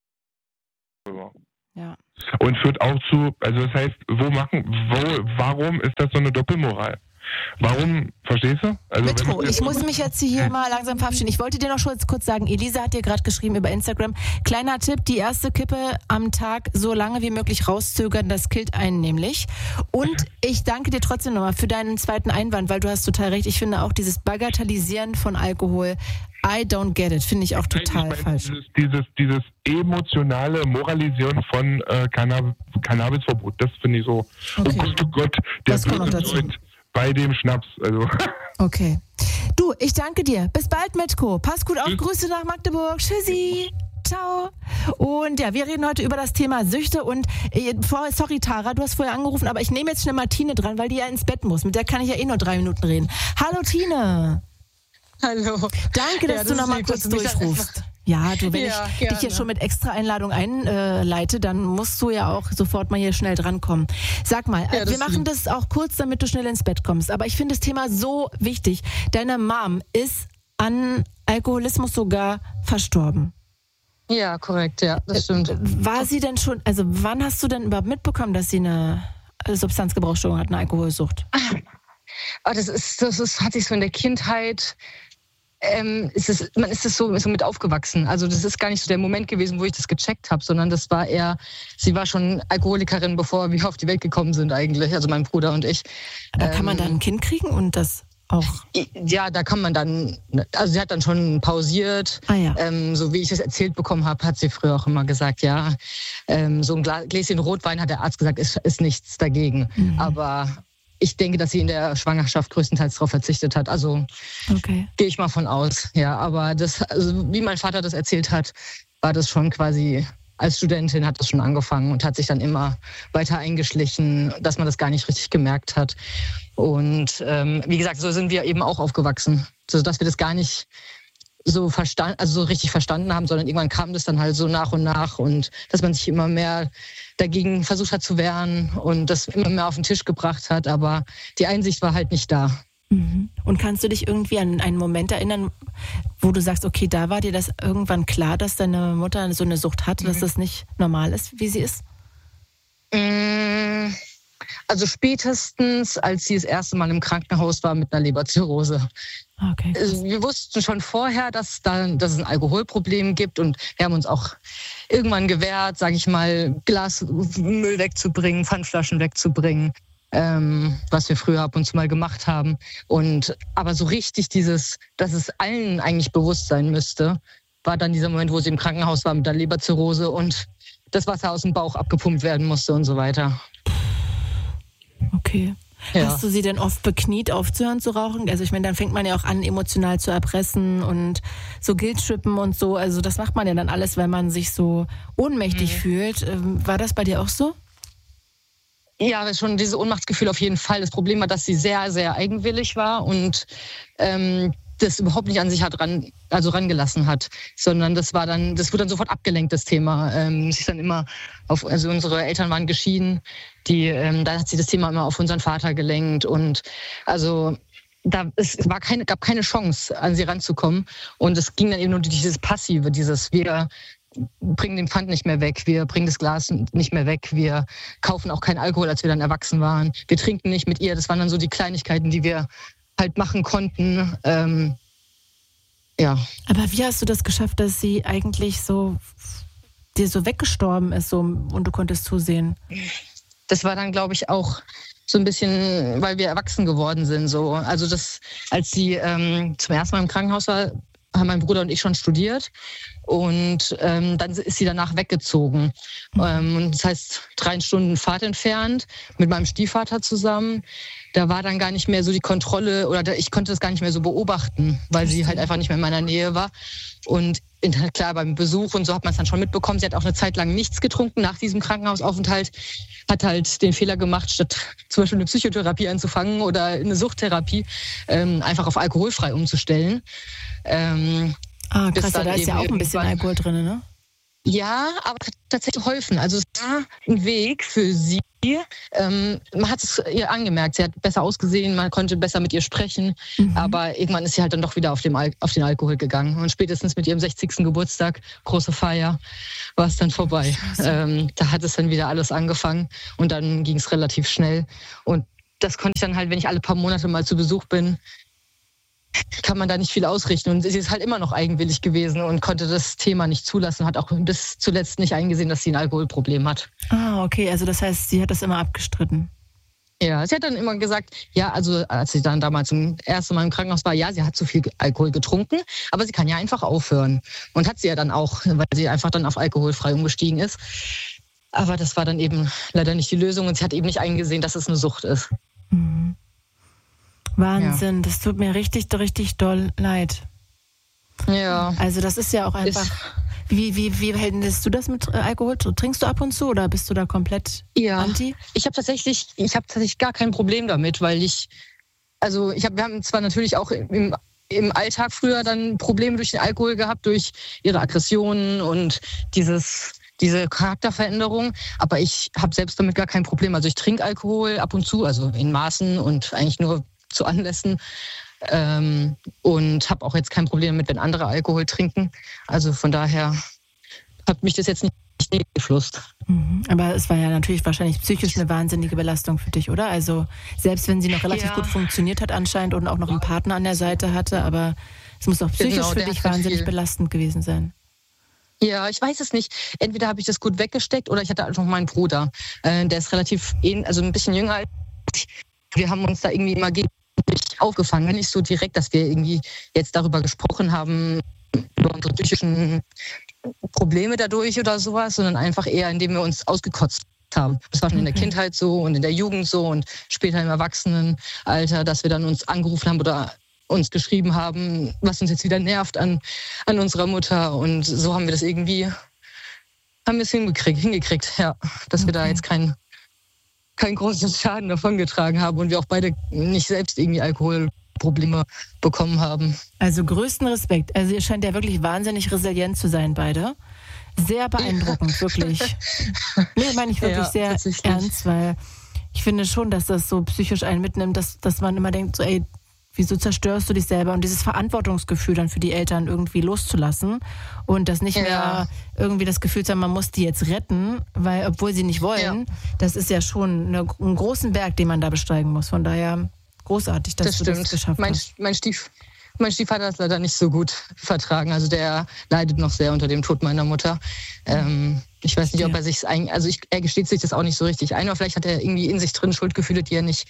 Ja. Und führt auch zu, also das heißt, wo machen, wo, warum ist das so eine Doppelmoral? Warum, verstehst du? Also Metro, ich muss mich jetzt hier mal langsam verabschieden. Ich wollte dir noch schon kurz sagen, Elisa hat dir gerade geschrieben über Instagram, kleiner Tipp, die erste Kippe am Tag so lange wie möglich rauszögern, das killt einen nämlich. Und ich danke dir trotzdem nochmal für deinen zweiten Einwand, weil du hast total recht. Ich finde auch dieses Bagatellisieren von Alkohol, I don't get it, finde ich auch total Nein, ich falsch. Dieses, dieses, dieses emotionale Moralisieren von äh, Cannab- Cannabisverbot, das finde ich so, Okay. oh Gott, oh Gott, der Das kommt noch böse dazu. Freund bei dem Schnaps. Also. Okay. Du, ich danke dir. Bis bald, Metko. Pass gut auf. Grüße nach Magdeburg. Tschüssi. Ciao. Und ja, wir reden heute über das Thema Süchte und äh, vor, sorry Tara, du hast vorher angerufen, aber ich nehme jetzt schnell mal Tine dran, weil die ja ins Bett muss. Mit der kann ich ja eh nur drei Minuten reden. Hallo Tine. Hallo. Danke, dass Ja, du das noch ist mal lieb, kurz dass du mich dann durchrufst. Ja, du, wenn Ja, ich gerne. dich hier schon mit extra Einladung einleite, dann musst du ja auch sofort mal hier schnell drankommen. Sag mal, Ja, äh, das wir machen lieb. das auch kurz, damit du schnell ins Bett kommst. Aber ich finde das Thema so wichtig. Deine Mom ist an Alkoholismus sogar verstorben. Ja, korrekt, ja, das stimmt. War sie denn schon, also wann hast du denn überhaupt mitbekommen, dass sie eine Substanzgebrauchsstörung hat, eine Alkoholsucht? Aber das ist, das ist, hat sich so in der Kindheit, ähm, ist es, man ist es so, so mit aufgewachsen. Also das ist gar nicht so der Moment gewesen, wo ich das gecheckt habe, sondern das war eher, sie war schon Alkoholikerin, bevor wir auf die Welt gekommen sind eigentlich, also mein Bruder und ich. Aber kann man Ähm, da ein Kind kriegen und das auch? Ja, da kann man dann, also sie hat dann schon pausiert, Ah ja. ähm, so wie ich das erzählt bekommen habe, hat sie früher auch immer gesagt, ja, ähm, so ein Gla- Gläschen Rotwein, hat der Arzt gesagt, ist, ist nichts dagegen. Mhm. Aber ich denke, dass sie in der Schwangerschaft größtenteils darauf verzichtet hat. Also Okay. gehe ich mal von aus. Ja, aber das, also wie mein Vater das erzählt hat, war das schon quasi, als Studentin hat das schon angefangen und hat sich dann immer weiter eingeschlichen, dass man das gar nicht richtig gemerkt hat. Und ähm, wie gesagt, so sind wir eben auch aufgewachsen, so dass wir das gar nicht so verstanden, also so richtig verstanden haben, sondern irgendwann kam das dann halt so nach und nach und dass man sich immer mehr dagegen versucht hat zu wehren und das immer mehr auf den Tisch gebracht hat, aber die Einsicht war halt nicht da. Mhm. Und kannst du dich irgendwie an einen Moment erinnern, wo du sagst, okay, da war dir das irgendwann klar, dass deine Mutter so eine Sucht hatte, dass das nicht normal ist, wie sie ist? Mm, Also spätestens, als sie das erste Mal im Krankenhaus war mit einer Leberzirrhose. Okay. Also wir wussten schon vorher, dass, da, dass es ein Alkoholproblem gibt und wir haben uns auch irgendwann gewehrt, sage ich mal, Glasmüll wegzubringen, Pfandflaschen wegzubringen, ähm, was wir früher ab und zu mal gemacht haben. Und aber so richtig dieses, dass es allen eigentlich bewusst sein müsste, war dann dieser Moment, wo sie im Krankenhaus war mit der Leberzirrhose und das Wasser aus dem Bauch abgepumpt werden musste und so weiter. Okay. Ja. Hast du sie denn oft bekniet, aufzuhören zu rauchen? Also ich meine, dann fängt man ja auch an, emotional zu erpressen und so Guilt-Trippen und so. Also das macht man ja dann alles, wenn man sich so ohnmächtig Mhm. fühlt. Ähm, War das bei dir auch so? Ja, schon dieses Ohnmachtsgefühl auf jeden Fall. Das Problem war, dass sie sehr, sehr eigenwillig war und ähm, das überhaupt nicht an sich hat ran, also rangelassen hat, sondern das war dann, das wurde dann sofort abgelenkt, das Thema. Ähm, sie ist dann immer auf, also unsere Eltern waren geschieden, die, ähm, da hat sie das Thema immer auf unseren Vater gelenkt und also da es war keine, gab keine Chance, an sie ranzukommen und es ging dann eben nur dieses Passive, dieses wir bringen den Pfand nicht mehr weg, wir bringen das Glas nicht mehr weg, wir kaufen auch keinen Alkohol, als wir dann erwachsen waren, wir trinken nicht mit ihr, das waren dann so die Kleinigkeiten, die wir halt machen konnten. Ähm, ja. Aber wie hast du das geschafft, dass sie eigentlich so dir so weggestorben ist so, und du konntest zusehen? Das war dann, glaube ich, auch so ein bisschen, weil wir erwachsen geworden sind. So. Also das, als sie ähm, zum ersten Mal im Krankenhaus war, haben mein Bruder und ich schon studiert und ähm, dann ist sie danach weggezogen. Mhm. Ähm, und das heißt, drei Stunden Fahrt entfernt mit meinem Stiefvater zusammen. Da war dann gar nicht mehr so die Kontrolle oder da, ich konnte das gar nicht mehr so beobachten, weil sie halt einfach nicht mehr in meiner Nähe war. Und in, klar, beim Besuch und so hat man es dann schon mitbekommen. Sie hat auch eine Zeit lang nichts getrunken nach diesem Krankenhausaufenthalt. Hat halt den Fehler gemacht, statt zum Beispiel eine Psychotherapie anzufangen oder eine Suchttherapie, ähm, einfach auf alkoholfrei umzustellen. Ähm, Ah, bis krass, ja, dann da ist ja auch eben ein bisschen irgendwann- Alkohol drin, ne? Ja, aber hat tatsächlich geholfen. Also es war ein Weg für sie, Ähm, man hat es ihr angemerkt, sie hat besser ausgesehen, man konnte besser mit ihr sprechen, mhm. aber irgendwann ist sie halt dann doch wieder auf, dem Al- auf den Alkohol gegangen. Und spätestens mit ihrem sechzigsten Geburtstag, große Feier, war es dann vorbei. Ähm, da hat es dann wieder alles angefangen und dann ging es relativ schnell. Und das konnte ich dann halt, wenn ich alle paar Monate mal zu Besuch bin, kann man da nicht viel ausrichten. Und sie ist halt immer noch eigenwillig gewesen und konnte das Thema nicht zulassen, hat auch bis zuletzt nicht eingesehen, dass sie ein Alkoholproblem hat. Ah, okay, also das heißt, sie hat das immer abgestritten. Ja, sie hat dann immer gesagt, ja, also als sie dann damals zum ersten Mal im Krankenhaus war, ja, sie hat zu viel Alkohol getrunken, aber sie kann ja einfach aufhören. Und hat sie ja dann auch, weil sie einfach dann auf alkoholfrei umgestiegen ist. Aber das war dann eben leider nicht die Lösung und sie hat eben nicht eingesehen, dass es eine Sucht ist. Mhm. Wahnsinn, ja. Das tut mir richtig, richtig doll leid. Ja. Also das ist ja auch einfach... Ist, wie, wie, wie hältst du das mit Alkohol? Trinkst du ab und zu oder bist du da komplett ja. anti? Ich habe tatsächlich, ich habe tatsächlich gar kein Problem damit, weil ich... Also ich hab, wir haben zwar natürlich auch im, im Alltag früher dann Probleme durch den Alkohol gehabt, durch ihre Aggressionen und dieses... diese Charakterveränderung, aber ich habe selbst damit gar kein Problem. Also ich trinke Alkohol ab und zu, also in Maßen und eigentlich nur zu Anlässen ähm, und habe auch jetzt kein Problem damit, wenn andere Alkohol trinken. Also von daher hat mich das jetzt nicht beeinflusst. Mhm. Aber es war ja natürlich wahrscheinlich psychisch eine wahnsinnige Belastung für dich, oder? Also selbst wenn sie noch relativ ja. gut funktioniert hat anscheinend und auch noch einen Partner an der Seite hatte, aber es muss auch psychisch genau, für dich wahnsinnig viel. belastend gewesen sein. Ja, ich weiß es nicht. Entweder habe ich das gut weggesteckt oder ich hatte einfach meinen Bruder. Äh, der ist relativ, also ein bisschen jünger als ich. Wir haben uns da irgendwie immer gegenseitig aufgefangen. Nicht so direkt, dass wir irgendwie jetzt darüber gesprochen haben, über unsere psychischen Probleme dadurch oder sowas, sondern einfach eher, indem wir uns ausgekotzt haben. Das war schon in der Kindheit so und in der Jugend so und später im Erwachsenenalter, dass wir dann uns angerufen haben oder uns geschrieben haben, was uns jetzt wieder nervt an, an unserer Mutter. Und so haben wir das irgendwie, haben wir es hingekriegt, hingekriegt ja, dass okay. wir da jetzt keinen kein großen Schaden davon getragen haben und wir auch beide nicht selbst irgendwie Alkoholprobleme bekommen haben. Also größten Respekt. Also ihr scheint ja wirklich wahnsinnig resilient zu sein, beide. Sehr beeindruckend, ja. wirklich. Nee, meine ich wirklich ja, sehr ernst, weil ich finde schon, dass das so psychisch einen mitnimmt, dass, dass man immer denkt, so ey, wieso zerstörst du dich selber? Und dieses Verantwortungsgefühl dann für die Eltern irgendwie loszulassen und das nicht ja. mehr irgendwie das Gefühl zu haben, man muss die jetzt retten, weil obwohl sie nicht wollen, ja. das ist ja schon eine, einen großen Berg, den man da besteigen muss. Von daher großartig, dass das du stimmt. das geschafft mein, hast. Mein, Stief, mein Stiefvater hat es leider nicht so gut vertragen. Also der leidet noch sehr unter dem Tod meiner Mutter. Ähm, ich weiß nicht, ob er sich ein, also ich, er gesteht sich das auch nicht so richtig ein, aber vielleicht hat er irgendwie in sich drin Schuldgefühle, die er nicht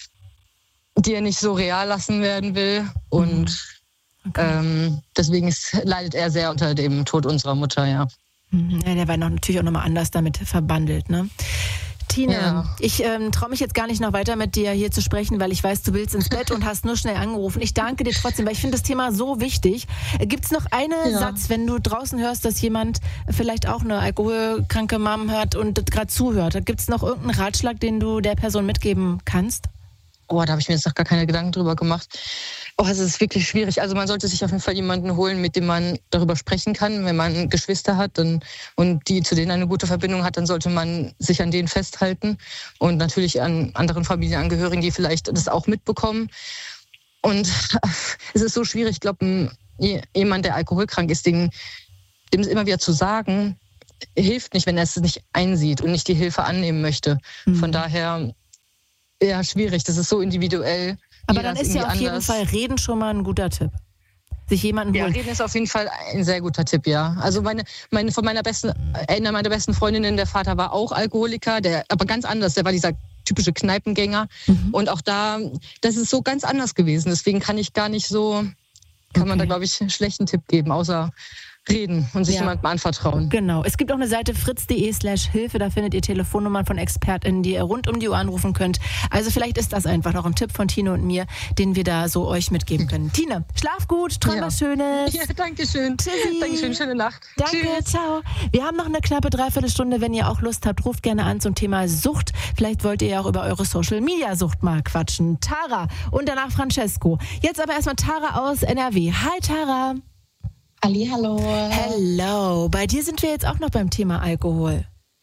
die er nicht so real lassen werden will. Und okay. ähm, deswegen ist, leidet er sehr unter dem Tod unserer Mutter, ja. Ja, der war noch, natürlich auch nochmal anders damit verbandelt, ne? Tina, ja. ich ähm, traue mich jetzt gar nicht noch weiter mit dir hier zu sprechen, weil ich weiß, du willst ins Bett und hast nur schnell angerufen. Ich danke dir trotzdem, weil ich finde das Thema so wichtig. Gibt es noch einen ja. Satz, wenn du draußen hörst, dass jemand vielleicht auch eine alkoholkranke Mom hat und gerade zuhört? Gibt es noch irgendeinen Ratschlag, den du der Person mitgeben kannst? Oh, da habe ich mir jetzt noch gar keine Gedanken drüber gemacht. Oh, es ist wirklich schwierig. Also man sollte sich auf jeden Fall jemanden holen, mit dem man darüber sprechen kann. Wenn man Geschwister hat dann, und die zu denen eine gute Verbindung hat, dann sollte man sich an denen festhalten. Und natürlich an anderen Familienangehörigen, die vielleicht das auch mitbekommen. Und es ist so schwierig. Ich glaube, jemand, der alkoholkrank ist, dem, dem es immer wieder zu sagen, hilft nicht, wenn er es nicht einsieht und nicht die Hilfe annehmen möchte. Mhm. Von daher... Ja, schwierig. Das ist so individuell. Aber dann ist ja auf anders. jeden Fall Reden schon mal ein guter Tipp. Sich jemanden holen. Ja, Reden ist auf jeden Fall ein sehr guter Tipp, ja. Also meine, meine von meiner besten, einer meiner besten Freundinnen, der Vater war auch Alkoholiker, der aber ganz anders. Der war dieser typische Kneipengänger. Mhm. Und auch da, das ist so ganz anders gewesen. Deswegen kann ich gar nicht so, kann okay. man da, glaube ich, einen schlechten Tipp geben, außer reden und sich ja. jemandem anvertrauen. Genau. Es gibt auch eine Seite fritz.de slash Hilfe, da findet ihr Telefonnummern von ExpertInnen, die ihr rund um die Uhr anrufen könnt. Also vielleicht ist das einfach noch ein Tipp von Tina und mir, den wir da so euch mitgeben können. Tina, schlaf gut, träum ja. was Schönes. Ja, danke schön. Tschüssi. Dankeschön, schöne Nacht. Danke, Tschüss. Ciao. Wir haben noch eine knappe Dreiviertelstunde, wenn ihr auch Lust habt, ruft gerne an zum Thema Sucht. Vielleicht wollt ihr ja auch über eure Social-Media-Sucht mal quatschen. Tara und danach Francesco. Jetzt aber erstmal Tara aus N R W. Hi Tara. Halli, hallo. Hello. Bei dir sind wir jetzt auch noch beim Thema Alkohol.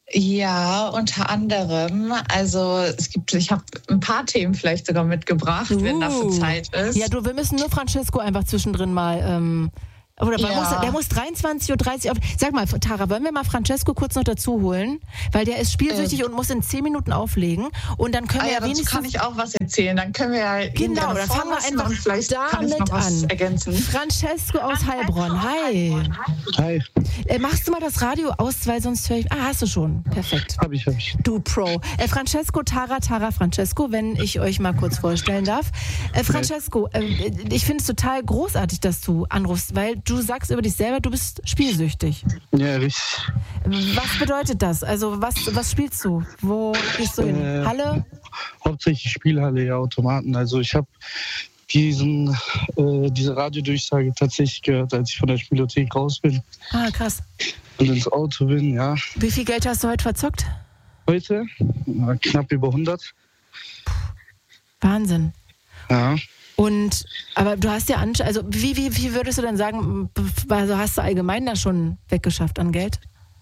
Ja, unter anderem. Also es gibt, ich habe ein paar Themen vielleicht sogar mitgebracht, uh. wenn dafür Zeit ist. Ja, du, wir müssen nur Francesco einfach zwischendrin mal... Ähm Oder ja. muss, der muss dreiundzwanzig Uhr dreißig auf. Sag mal, Tara, wollen wir mal Francesco kurz noch dazu holen? Weil der ist spielsüchtig ähm. und muss in zehn Minuten auflegen. Und dann können ah, wir ja wenigstens... kann ich auch was erzählen. Dann können wir ja... Genau, dann fangen wir einfach vielleicht damit noch was an. Ergänzen. Francesco aus Heilbronn, hi. Hi. Äh, machst du mal das Radio aus, weil sonst höre ich... Ah, hast du schon. Perfekt. Hab ich, hab ich. Du Pro. Äh, Francesco, Tara, Tara, Francesco, wenn ich euch mal kurz vorstellen darf. Äh, Francesco, äh, ich finde es total großartig, dass du anrufst, weil du sagst über dich selbst, selber, du bist spielsüchtig. Ja, richtig. Was bedeutet das? Also was, was spielst du? Wo gehst du hin? Äh, Halle? Hauptsächlich Spielhalle, ja, Automaten. Also ich habe diesen äh, diese Radiodurchsage tatsächlich gehört, als ich von der Spielothek raus bin. Ah, krass. Und ins Auto bin, ja. Wie viel Geld hast du heute verzockt? Heute? Ja, knapp über hundert. Wahnsinn. Ja. Und, aber du hast ja, an, also wie, wie, wie würdest du denn sagen, also hast du allgemein da schon weggeschafft an Geld?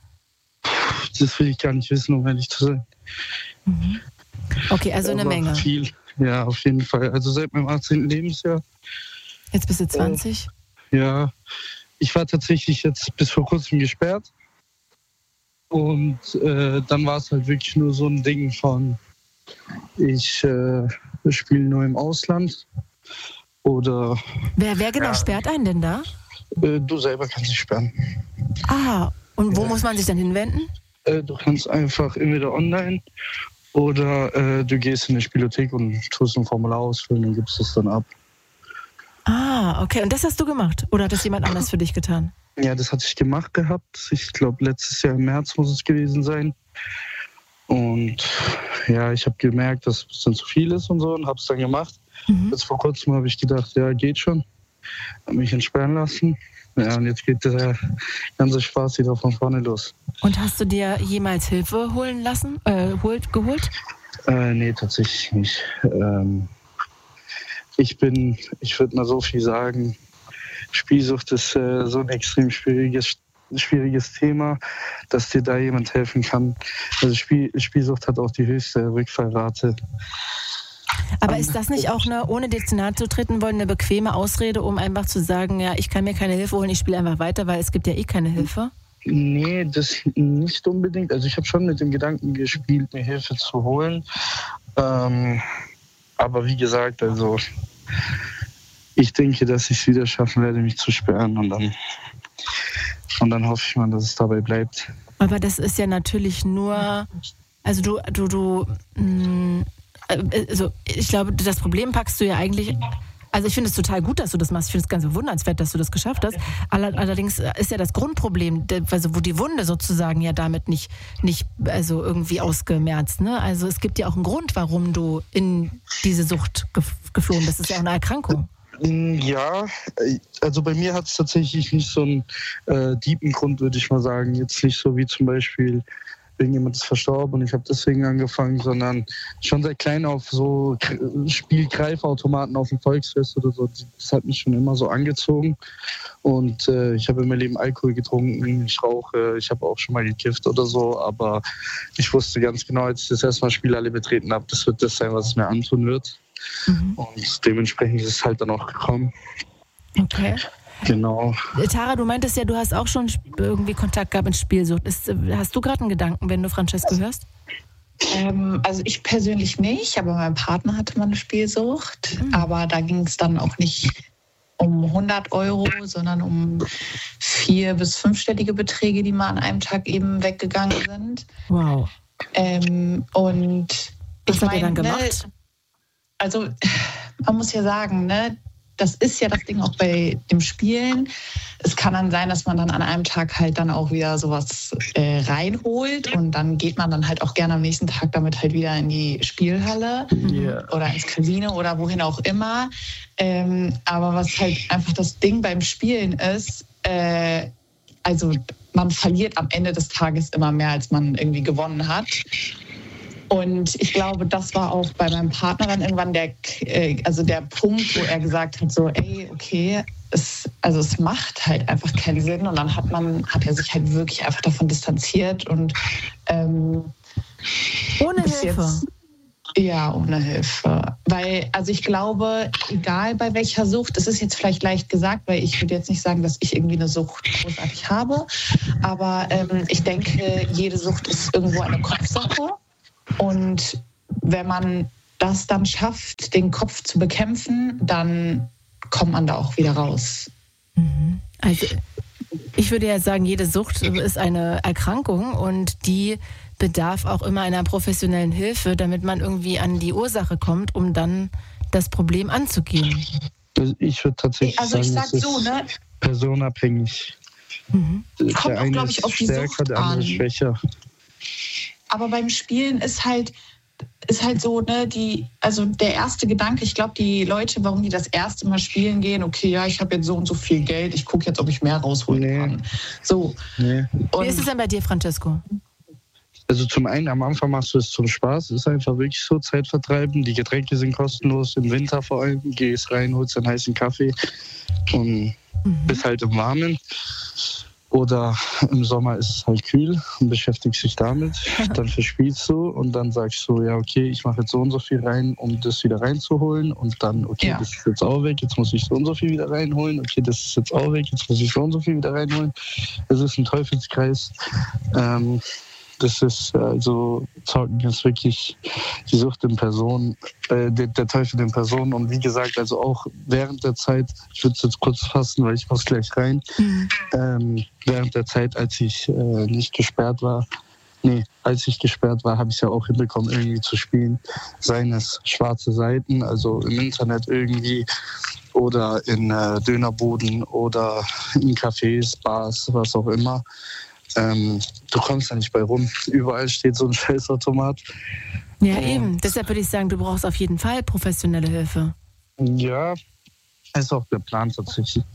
Das will ich gar nicht wissen, um ehrlich zu sein. Mhm. Okay, also aber eine Menge. Viel, ja, auf jeden Fall. Also seit meinem achtzehnten Lebensjahr. Jetzt bist du zwanzig? Äh, ja, ich war tatsächlich jetzt bis vor kurzem gesperrt. Und äh, dann war es halt wirklich nur so ein Ding von, ich äh, spiele nur im Ausland. Oder. Wer, wer genau ja. sperrt einen denn da? Äh, du selber kannst dich sperren. Ah, und wo ja. muss man sich dann hinwenden? Äh, du kannst einfach entweder online oder äh, du gehst in die Spielothek und tust ein Formular ausfüllen und gibst es dann ab. Ah, okay. Und das hast du gemacht? Oder hat das jemand anders für dich getan? Ja, das hatte ich gemacht gehabt. Ich glaube, letztes Jahr im März muss es gewesen sein. Und ja, ich habe gemerkt, dass es ein bisschen zu viel ist und so und habe es dann gemacht. Mhm. Jetzt vor kurzem habe ich gedacht, ja, geht schon. Habe mich entsperren lassen. Ja, und jetzt geht der ganze Spaß wieder von vorne los. Und hast du dir jemals Hilfe holen lassen, äh, holt, geholt? Äh, nee, tatsächlich nicht. Ähm, ich bin, ich würde mal so viel sagen, Spielsucht ist äh, so ein extrem schwieriges schwieriges Thema, dass dir da jemand helfen kann. Also Spiel, Spielsucht hat auch die höchste Rückfallrate. Aber ist das nicht auch eine, ohne dir zu nahe zu treten wollen, eine bequeme Ausrede, um einfach zu sagen, ja, ich kann mir keine Hilfe holen, ich spiele einfach weiter, weil es gibt ja eh keine Hilfe? Nee, das nicht unbedingt. Also ich habe schon mit dem Gedanken gespielt, mir Hilfe zu holen. Ähm, aber wie gesagt, also ich denke, dass ich es wieder schaffen werde, mich zu sperren und dann Und dann hoffe ich mal, dass es dabei bleibt. Aber das ist ja natürlich nur, also du, du, du, mh, also ich glaube, das Problem packst du ja eigentlich, also ich finde es total gut, dass du das machst. Ich finde es ganz bewundernswert, dass du das geschafft hast. Allerdings ist ja das Grundproblem, also wo die Wunde sozusagen ja damit nicht, nicht also irgendwie ausgemerzt. Ne? Also es gibt ja auch einen Grund, warum du in diese Sucht geflohen bist. Das ist ja auch eine Erkrankung. Ja, also bei mir hat es tatsächlich nicht so einen äh, tiefen Grund, würde ich mal sagen. Jetzt nicht so wie zum Beispiel, irgendjemand ist verstorben und ich habe deswegen angefangen, sondern schon seit klein auf so Spielgreifautomaten auf dem Volksfest oder so. Das hat mich schon immer so angezogen. Und äh, ich habe in meinem Leben Alkohol getrunken, ich rauche, ich habe auch schon mal gekifft oder so. Aber ich wusste ganz genau, als ich das erste Mal Spielhalle betreten habe, das wird das sein, was es mir antun wird. Mhm. Und dementsprechend ist es halt dann auch gekommen. Okay. Genau. Tara, du meintest ja, du hast auch schon irgendwie Kontakt gehabt mit Spielsucht. Ist, hast du gerade einen Gedanken, wenn du Francesco hörst? Ähm, also ich persönlich nicht, aber mein Partner hatte mal eine Spielsucht. Mhm. Aber da ging es dann auch nicht um hundert Euro, sondern um vier- bis fünfstellige Beträge, die mal an einem Tag eben weggegangen sind. Wow. Ähm, und Was ich hat mein, er dann gemacht? Ne, also man muss ja sagen, ne, das ist ja das Ding auch bei dem Spielen. Es kann dann sein, dass man dann an einem Tag halt dann auch wieder sowas äh, reinholt und dann geht man dann halt auch gerne am nächsten Tag damit halt wieder in die Spielhalle yeah. oder ins Casino oder wohin auch immer. Ähm, aber was halt einfach das Ding beim Spielen ist, äh, also man verliert am Ende des Tages immer mehr, als man irgendwie gewonnen hat. Und ich glaube, das war auch bei meinem Partner dann irgendwann der, also der Punkt, wo er gesagt hat, so, ey, okay, es Also es macht halt einfach keinen Sinn und dann hat man, hat er sich halt wirklich einfach davon distanziert und ähm, ohne Hilfe. Jetzt, ja, ohne Hilfe. Weil, also ich glaube, egal bei welcher Sucht, das ist jetzt vielleicht leicht gesagt, weil ich würde jetzt nicht sagen, dass ich irgendwie eine Sucht großartig habe, aber ähm, ich denke, jede Sucht ist irgendwo eine Kopfsache und wenn man das dann schafft, den Kopf zu bekämpfen, dann kommt man da auch wieder raus. Also ich würde ja sagen, jede Sucht ist eine Erkrankung und die bedarf auch immer einer professionellen Hilfe, damit man irgendwie an die Ursache kommt, um dann das Problem anzugehen. Ich würde tatsächlich also ich sagen, sag es so, ist ne? personenabhängig. Mhm. Der Kommt auch, eine glaube ich, ist auf die stärker, Sucht der andere an. schwächer. Aber beim Spielen ist halt ist halt so, ne, die, also der erste Gedanke, ich glaube, die Leute, warum die das erste Mal spielen gehen, okay, ja, ich habe jetzt so und so viel Geld, ich gucke jetzt, ob ich mehr rausholen Nee. kann. So. Nee. Wie ist es denn bei dir, Francesco? Also zum einen, am Anfang machst du es zum Spaß, ist einfach wirklich so Zeitvertreiben. Die Getränke sind kostenlos, im Winter vor allem. Gehst rein, holst einen heißen Kaffee und Mhm. bist halt im Warmen. Oder im Sommer ist es halt kühl und beschäftigst dich damit. Dann verspielst du und dann sagst du, ja okay, ich mache jetzt so und so viel rein, um das wieder reinzuholen. Und dann, okay, Ja. das ist jetzt auch weg, jetzt muss ich so und so viel wieder reinholen. Okay, das ist jetzt auch weg, jetzt muss ich so und so viel wieder reinholen. Es ist ein Teufelskreis. Ähm, Das ist also, Zocken ist wirklich die Sucht in Person, äh, der, der Teufel in Person. Und wie gesagt, also auch während der Zeit, ich würde es jetzt kurz fassen, weil ich muss gleich rein, Mhm. ähm, während der Zeit, als ich äh, nicht gesperrt war, nee, als ich gesperrt war, habe ich es ja auch hinbekommen, irgendwie zu spielen. Seien es schwarze Seiten, also im Internet irgendwie, oder in äh, Dönerbuden oder in Cafés, Bars, was auch immer. Ähm, du kommst da nicht bei rum. Überall steht so ein Scheißautomat. Ja, eben. Deshalb würde ich sagen, du brauchst auf jeden Fall professionelle Hilfe. Ja, ist auch der Plan tatsächlich.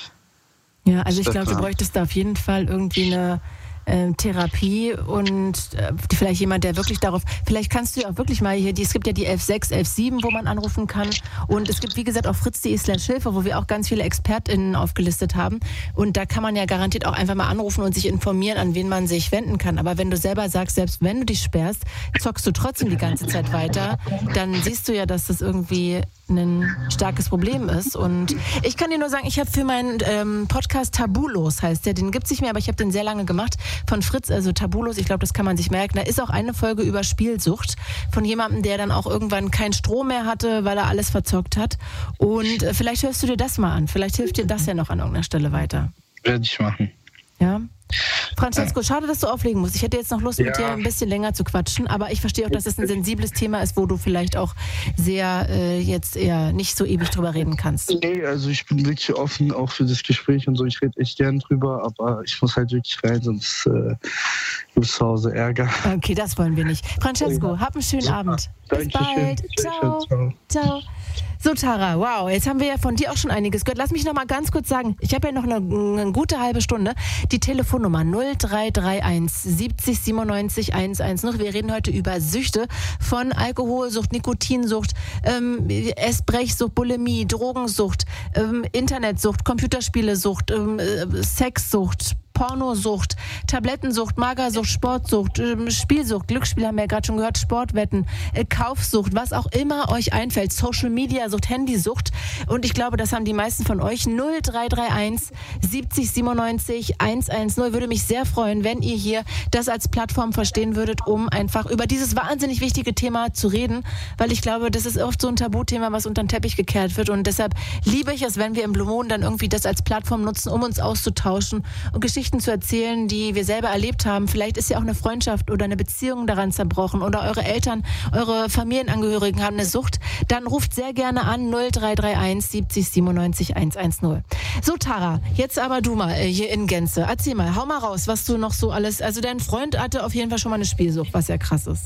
Ja, also ich Ist der glaube, du Plan. bräuchtest da auf jeden Fall irgendwie eine äh, Therapie und äh, vielleicht jemand, der wirklich darauf, vielleicht kannst du ja auch wirklich mal hier, die, es gibt ja die elf sechs, elf sieben, wo man anrufen kann und es gibt, wie gesagt, auch fritz punkt de slash Hilfe, wo wir auch ganz viele ExpertInnen aufgelistet haben und da kann man ja garantiert auch einfach mal anrufen und sich informieren, an wen man sich wenden kann, aber wenn du selber sagst, selbst wenn du dich sperrst, zockst du trotzdem die ganze Zeit weiter, dann siehst du ja, dass das irgendwie ein starkes Problem ist und ich kann dir nur sagen, ich habe für meinen ähm, Podcast Tabulos, heißt der, den gibt es nicht mehr, aber ich habe den sehr lange gemacht, von Fritz, also Tabulos, ich glaube, das kann man sich merken, da ist auch eine Folge über Spielsucht von jemandem, der dann auch irgendwann keinen Strom mehr hatte, weil er alles verzockt hat und äh, vielleicht hörst du dir das mal an, vielleicht hilft dir das ja noch an irgendeiner Stelle weiter. Werde ich machen. Ja? Francesco, schade, dass du auflegen musst. Ich hätte jetzt noch Lust, Ja. mit dir ein bisschen länger zu quatschen, aber ich verstehe auch, dass es ein sensibles Thema ist, wo du vielleicht auch sehr äh, jetzt eher nicht so ewig drüber reden kannst. Nee, also ich bin wirklich offen, auch für das Gespräch und so. Ich rede echt gern drüber, aber ich muss halt wirklich rein, sonst äh, gibt es zu Hause Ärger. Okay, das wollen wir nicht. Francesco, hab einen schönen Abend. Bis Dankeschön. bald. Ciao. Ciao. Ciao. So, Tara, wow, jetzt haben wir ja von dir auch schon einiges gehört. Lass mich noch mal ganz kurz sagen, ich habe ja noch eine, eine gute halbe Stunde. Die Telefonnummer null drei drei eins siebzig siebenundneunzig hundertzehn. Wir reden heute über Süchte von Alkoholsucht, Nikotinsucht, ähm, Essbrechsucht, Bulimie, Drogensucht, ähm, Internetsucht, Computerspielesucht, ähm, Sexsucht, Pornosucht, Tablettensucht, Magersucht, Sportsucht, ähm, Spielsucht, Glücksspiel haben wir ja gerade schon gehört, Sportwetten, äh, Kaufsucht, was auch immer euch einfällt, Social Media Sucht, Handysucht und ich glaube, das haben die meisten von euch. null drei drei eins siebzig siebenundneunzig hundertzehn. Würde mich sehr freuen, wenn ihr hier das als Plattform verstehen würdet, um einfach über dieses wahnsinnig wichtige Thema zu reden, weil ich glaube, das ist oft so ein Tabuthema, was unter den Teppich gekehrt wird und deshalb liebe ich es, wenn wir im Blue Moon dann irgendwie das als Plattform nutzen, um uns auszutauschen und Geschichten zu erzählen, die wir selber erlebt haben. Vielleicht ist ja auch eine Freundschaft oder eine Beziehung daran zerbrochen oder eure Eltern, eure Familienangehörigen haben eine Sucht. Dann ruft sehr gerne an null drei drei eins siebzig siebenundneunzig hundertzehn. So, Tara, jetzt aber du mal äh, hier in Gänze. Erzähl mal, hau mal raus, was du noch so alles... Also dein Freund hatte auf jeden Fall schon mal eine Spielsucht, was ja krass ist.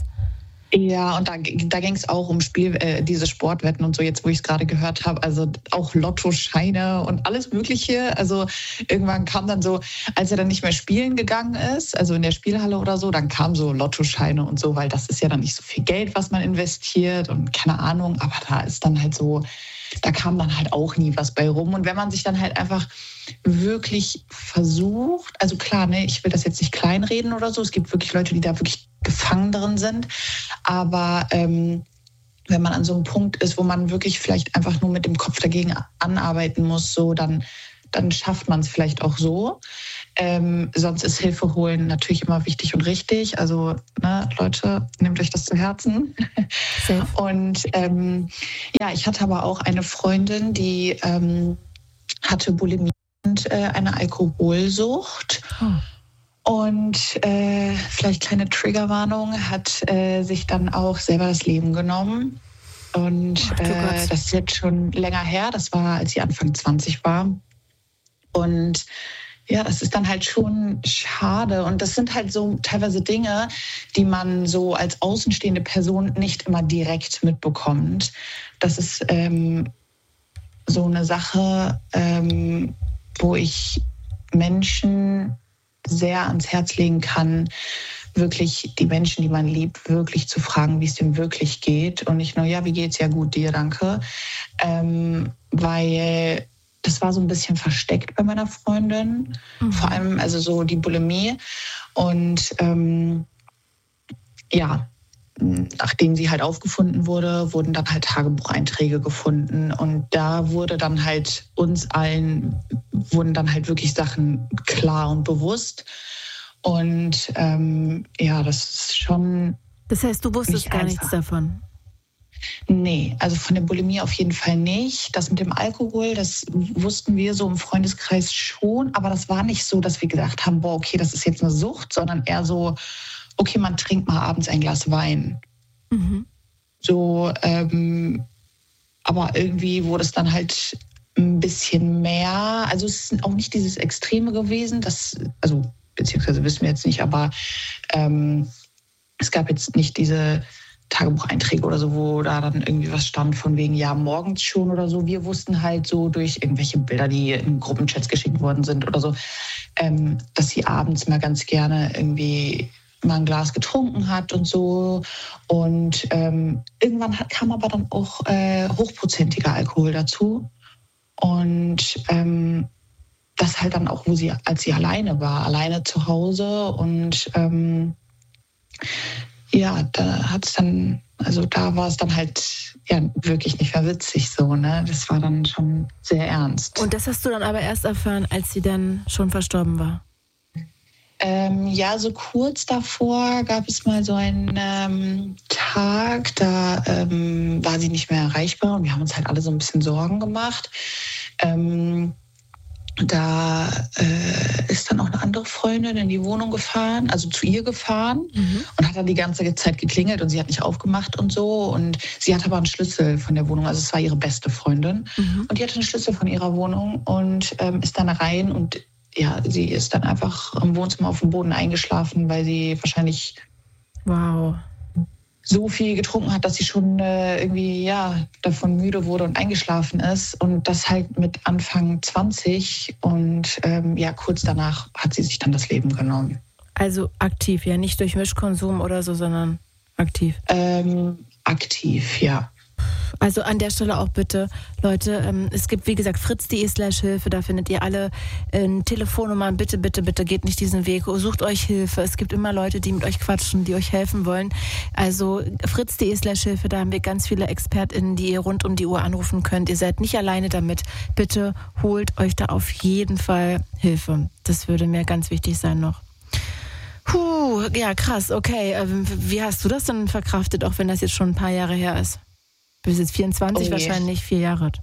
Ja, und da, da ging es auch um Spiel, äh, diese Sportwetten und so, jetzt wo ich es gerade gehört habe, also auch Lottoscheine und alles Mögliche. Also irgendwann kam dann so, als er dann nicht mehr spielen gegangen ist, also in der Spielhalle oder so, dann kamen so Lottoscheine und so, weil das ist ja dann nicht so viel Geld, was man investiert und keine Ahnung, aber da ist dann halt so, da kam dann halt auch nie was bei rum. Und wenn man sich dann halt einfach wirklich versucht, also klar, ne, ich will das jetzt nicht kleinreden oder so, es gibt wirklich Leute, die da wirklich gefangen drin sind, aber ähm, wenn man an so einem Punkt ist, wo man wirklich vielleicht einfach nur mit dem Kopf dagegen anarbeiten muss, so dann, dann schafft man es vielleicht auch so. Ähm, sonst ist Hilfe holen natürlich immer wichtig und richtig. Also ne, Leute, nehmt euch das zu Herzen. Safe. Und ähm, ja, ich hatte aber auch eine Freundin, die ähm, hatte Bulimie und äh, eine Alkoholsucht. Oh. Und äh, vielleicht kleine Triggerwarnung, hat äh, sich dann auch selber das Leben genommen. Und Ach, äh, das ist jetzt schon länger her. Das war, als sie Anfang zwanzig war. Und ja, das ist dann halt schon schade. Und das sind halt so teilweise Dinge, die man so als außenstehende Person nicht immer direkt mitbekommt. Das ist ähm, so eine Sache, ähm, wo ich Menschen sehr ans Herz legen kann, wirklich die Menschen, die man liebt, wirklich zu fragen, wie es dem wirklich geht. Und nicht nur, ja, wie geht's? Ja gut, dir, danke. Ähm, weil das war so ein bisschen versteckt bei meiner Freundin. Mhm. Vor allem also so die Bulimie. Und ähm, ja, nachdem sie halt aufgefunden wurde, wurden dann halt Tagebucheinträge gefunden. Und da wurde dann halt uns allen, wurden dann halt wirklich Sachen klar und bewusst. Und ähm, ja, das ist schon. Das heißt, du wusstest gar einfach. nichts davon? Nee, also von der Bulimie auf jeden Fall nicht. Das mit dem Alkohol, das wussten wir so im Freundeskreis schon. Aber das war nicht so, dass wir gedacht haben, boah, okay, das ist jetzt eine Sucht, sondern eher so, okay, man trinkt mal abends ein Glas Wein. Mhm. So, ähm, aber irgendwie wurde es dann halt ein bisschen mehr. Also es ist auch nicht dieses Extreme gewesen, das, also beziehungsweise wissen wir jetzt nicht, aber ähm, es gab jetzt nicht diese Tagebucheinträge oder so, wo da dann irgendwie was stand von wegen, ja, morgens schon oder so. Wir wussten halt so durch irgendwelche Bilder, die in Gruppenchats geschickt worden sind oder so, ähm, dass sie abends mal ganz gerne irgendwie mal ein Glas getrunken hat und so. Und ähm, irgendwann hat, kam aber dann auch äh, hochprozentiger Alkohol dazu. Und ähm, das halt dann auch, wo sie, als sie alleine war, alleine zu Hause. Und ähm, ja, da hat es dann, also da war es dann halt ja wirklich nicht mehr witzig so, ne? Das war dann schon sehr ernst. Und das hast du dann aber erst erfahren, als sie dann schon verstorben war? Ähm, ja, so kurz davor gab es mal so einen ähm, Tag, da ähm, war sie nicht mehr erreichbar und wir haben uns halt alle so ein bisschen Sorgen gemacht. Ähm, da äh, ist dann auch eine andere Freundin in die Wohnung gefahren, also zu ihr gefahren mhm. und hat dann die ganze Zeit geklingelt und sie hat nicht aufgemacht und so. Und sie hatte aber einen Schlüssel von der Wohnung, also es war ihre beste Freundin. Mhm. Und die hatte einen Schlüssel von ihrer Wohnung und ähm, ist dann rein und ja, sie ist dann einfach im Wohnzimmer auf dem Boden eingeschlafen, weil sie wahrscheinlich wow. so viel getrunken hat, dass sie schon äh, irgendwie ja davon müde wurde und eingeschlafen ist. Und das halt mit Anfang zwanzig. Und ähm, ja, kurz danach hat sie sich dann das Leben genommen. Also aktiv, ja, nicht durch Mischkonsum oder so, sondern aktiv. Ähm, aktiv, ja. Also an der Stelle auch bitte, Leute, ähm, es gibt wie gesagt fritz punkt de slash Hilfe, da findet ihr alle äh, Telefonnummern, bitte, bitte, bitte geht nicht diesen Weg, sucht euch Hilfe, es gibt immer Leute, die mit euch quatschen, die euch helfen wollen, also fritz punkt de slash Hilfe, da haben wir ganz viele ExpertInnen, die ihr rund um die Uhr anrufen könnt, ihr seid nicht alleine damit, bitte holt euch da auf jeden Fall Hilfe, das würde mir ganz wichtig sein noch. Puh, ja krass, okay, ähm, wie hast du das denn verkraftet, auch wenn das jetzt schon ein paar Jahre her ist? Du bist jetzt vierundzwanzig, oh wahrscheinlich vier Jahre alt.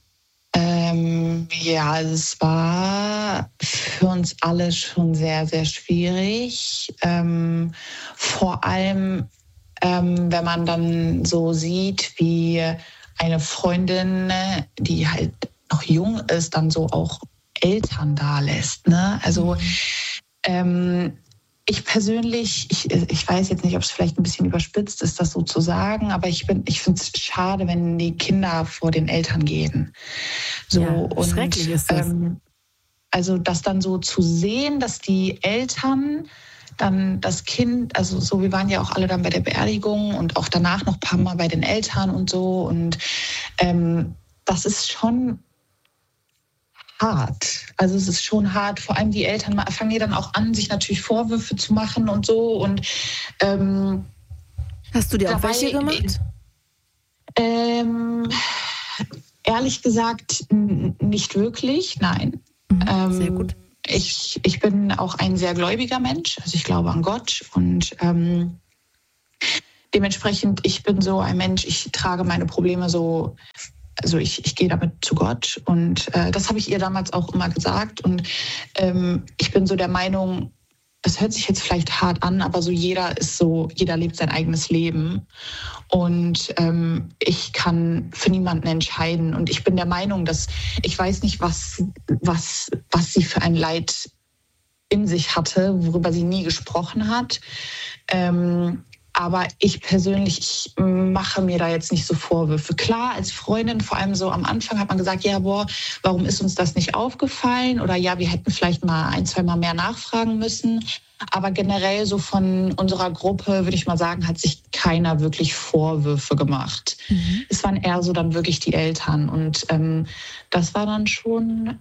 Ähm, ja, es war für uns alle schon sehr, sehr schwierig. Ähm, vor allem, ähm, wenn man dann so sieht, wie eine Freundin, die halt noch jung ist, dann so auch Eltern da lässt. Ne? Also ähm, ich persönlich, ich, ich weiß jetzt nicht, ob es vielleicht ein bisschen überspitzt ist, das so zu sagen, aber ich bin, ich finde es schade, wenn die Kinder vor den Eltern gehen. So, ja, und, schrecklich ist das. Ähm, also das dann so zu sehen, dass die Eltern dann das Kind, also so, wir waren ja auch alle dann bei der Beerdigung und auch danach noch ein paar Mal bei den Eltern und so und ähm, das ist schon hart. Also es ist schon hart. Vor allem die Eltern fangen ja dann auch an, sich natürlich Vorwürfe zu machen und so. Und ähm, hast du dir auch dabei, welche gemacht? Ähm, ehrlich gesagt n- nicht wirklich, nein. Mhm, ähm, sehr gut. Ich, ich bin auch ein sehr gläubiger Mensch. Also ich glaube an Gott und ähm, dementsprechend, ich bin so ein Mensch, ich trage meine Probleme so, also ich, ich gehe damit zu Gott und äh, das habe ich ihr damals auch immer gesagt und ähm, ich bin so der Meinung, das hört sich jetzt vielleicht hart an, aber so jeder ist so, jeder lebt sein eigenes Leben und ähm, ich kann für niemanden entscheiden und ich bin der Meinung, dass ich weiß nicht, was, was, was sie für ein Leid in sich hatte, worüber sie nie gesprochen hat. Ähm, Aber ich persönlich, ich mache mir da jetzt nicht so Vorwürfe. Klar, als Freundin, vor allem so am Anfang hat man gesagt, ja, boah, warum ist uns das nicht aufgefallen? Oder ja, wir hätten vielleicht mal ein, zwei Mal mehr nachfragen müssen. Aber generell so von unserer Gruppe, würde ich mal sagen, hat sich keiner wirklich Vorwürfe gemacht. Mhm. Es waren eher so dann wirklich die Eltern. Und ähm, das war dann schon,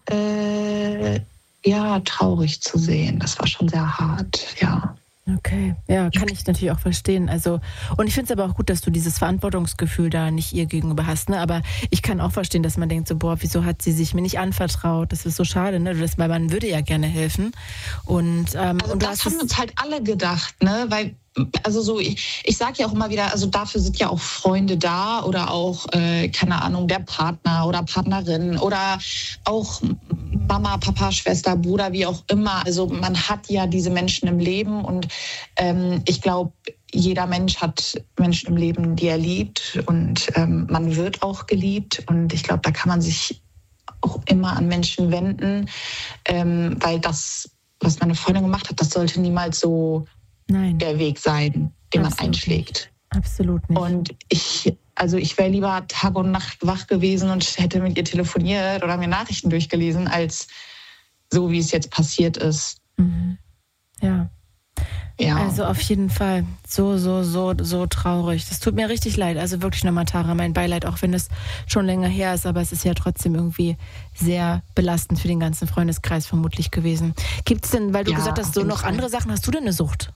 äh, ja, traurig zu sehen. Das war schon sehr hart, ja. Okay, ja, kann ich natürlich auch verstehen. Also, und ich finde es aber auch gut, dass du dieses Verantwortungsgefühl da nicht ihr gegenüber hast. Ne? Aber ich kann auch verstehen, dass man denkt so, boah, wieso hat sie sich mir nicht anvertraut? Das ist so schade, ne? Das, weil man würde ja gerne helfen. Und, ähm, also und du das hast haben uns halt alle gedacht, ne? Weil also so, ich, ich sage ja auch immer wieder, also dafür sind ja auch Freunde da oder auch, äh, keine Ahnung, der Partner oder Partnerin oder auch Mama, Papa, Schwester, Bruder, wie auch immer. Also man hat ja diese Menschen im Leben und ähm, ich glaube, jeder Mensch hat Menschen im Leben, die er liebt und ähm, man wird auch geliebt und ich glaube, da kann man sich auch immer an Menschen wenden, ähm, weil das, was meine Freundin gemacht hat, das sollte niemals so Nein. der Weg sein, den Absolut man einschlägt. Nicht. Absolut nicht. Und ich, also ich wäre lieber Tag und Nacht wach gewesen und hätte mit ihr telefoniert oder mir Nachrichten durchgelesen, als so, wie es jetzt passiert ist. Mhm. Ja. Ja. Also auf jeden Fall so, so, so, so traurig. Das tut mir richtig leid. Also wirklich nochmal, Tara, mein Beileid, auch wenn es schon länger her ist, aber es ist ja trotzdem irgendwie sehr belastend für den ganzen Freundeskreis vermutlich gewesen. Gibt es denn, weil du ja, gesagt hast, so noch Fall. andere Sachen, hast du denn eine Sucht?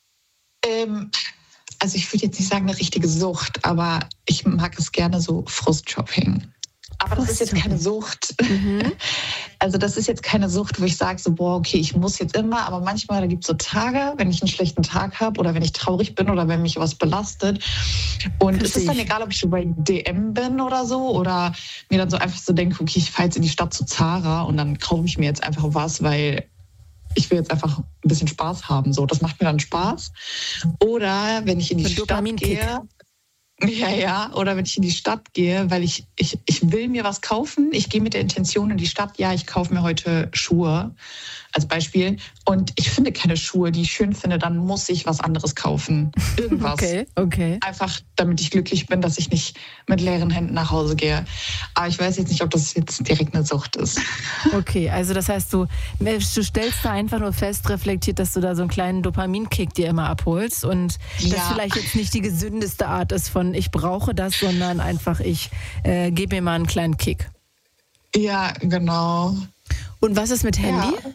Ähm, also ich würde jetzt nicht sagen eine richtige Sucht, aber ich mag es gerne so Frustshopping. Aber das ist jetzt keine Sucht. Mhm. Also das ist jetzt keine Sucht, wo ich sage so, boah, okay, ich muss jetzt immer, aber manchmal, da gibt es so Tage, wenn ich einen schlechten Tag habe oder wenn ich traurig bin oder wenn mich was belastet. Und Verstehe es ist dann egal, ob ich so bei D M bin oder so oder mir dann so einfach so denke, okay, ich fahre jetzt in die Stadt zu Zara und dann kaufe ich mir jetzt einfach was, weil ich will jetzt einfach ein bisschen Spaß haben. So, das macht mir dann Spaß. Oder wenn ich in die Stadt gehe. Ja, ja. Oder wenn ich in die Stadt gehe, weil ich, ich, ich will mir was kaufen. Ich gehe mit der Intention in die Stadt, ja, ich kaufe mir heute Schuhe als Beispiel. Und ich finde keine Schuhe, die ich schön finde, dann muss ich was anderes kaufen. Irgendwas. Okay, okay. Einfach, damit ich glücklich bin, dass ich nicht mit leeren Händen nach Hause gehe. Aber ich weiß jetzt nicht, ob das jetzt direkt eine Sucht ist. Okay, also das heißt, du, du stellst da einfach nur fest, reflektiert, dass du da so einen kleinen Dopaminkick dir immer abholst und ja. das vielleicht jetzt nicht die gesündeste Art ist von ich brauche das, sondern einfach ich äh, gebe mir mal einen kleinen Kick. Ja, genau. Und was ist mit Handy? Ja.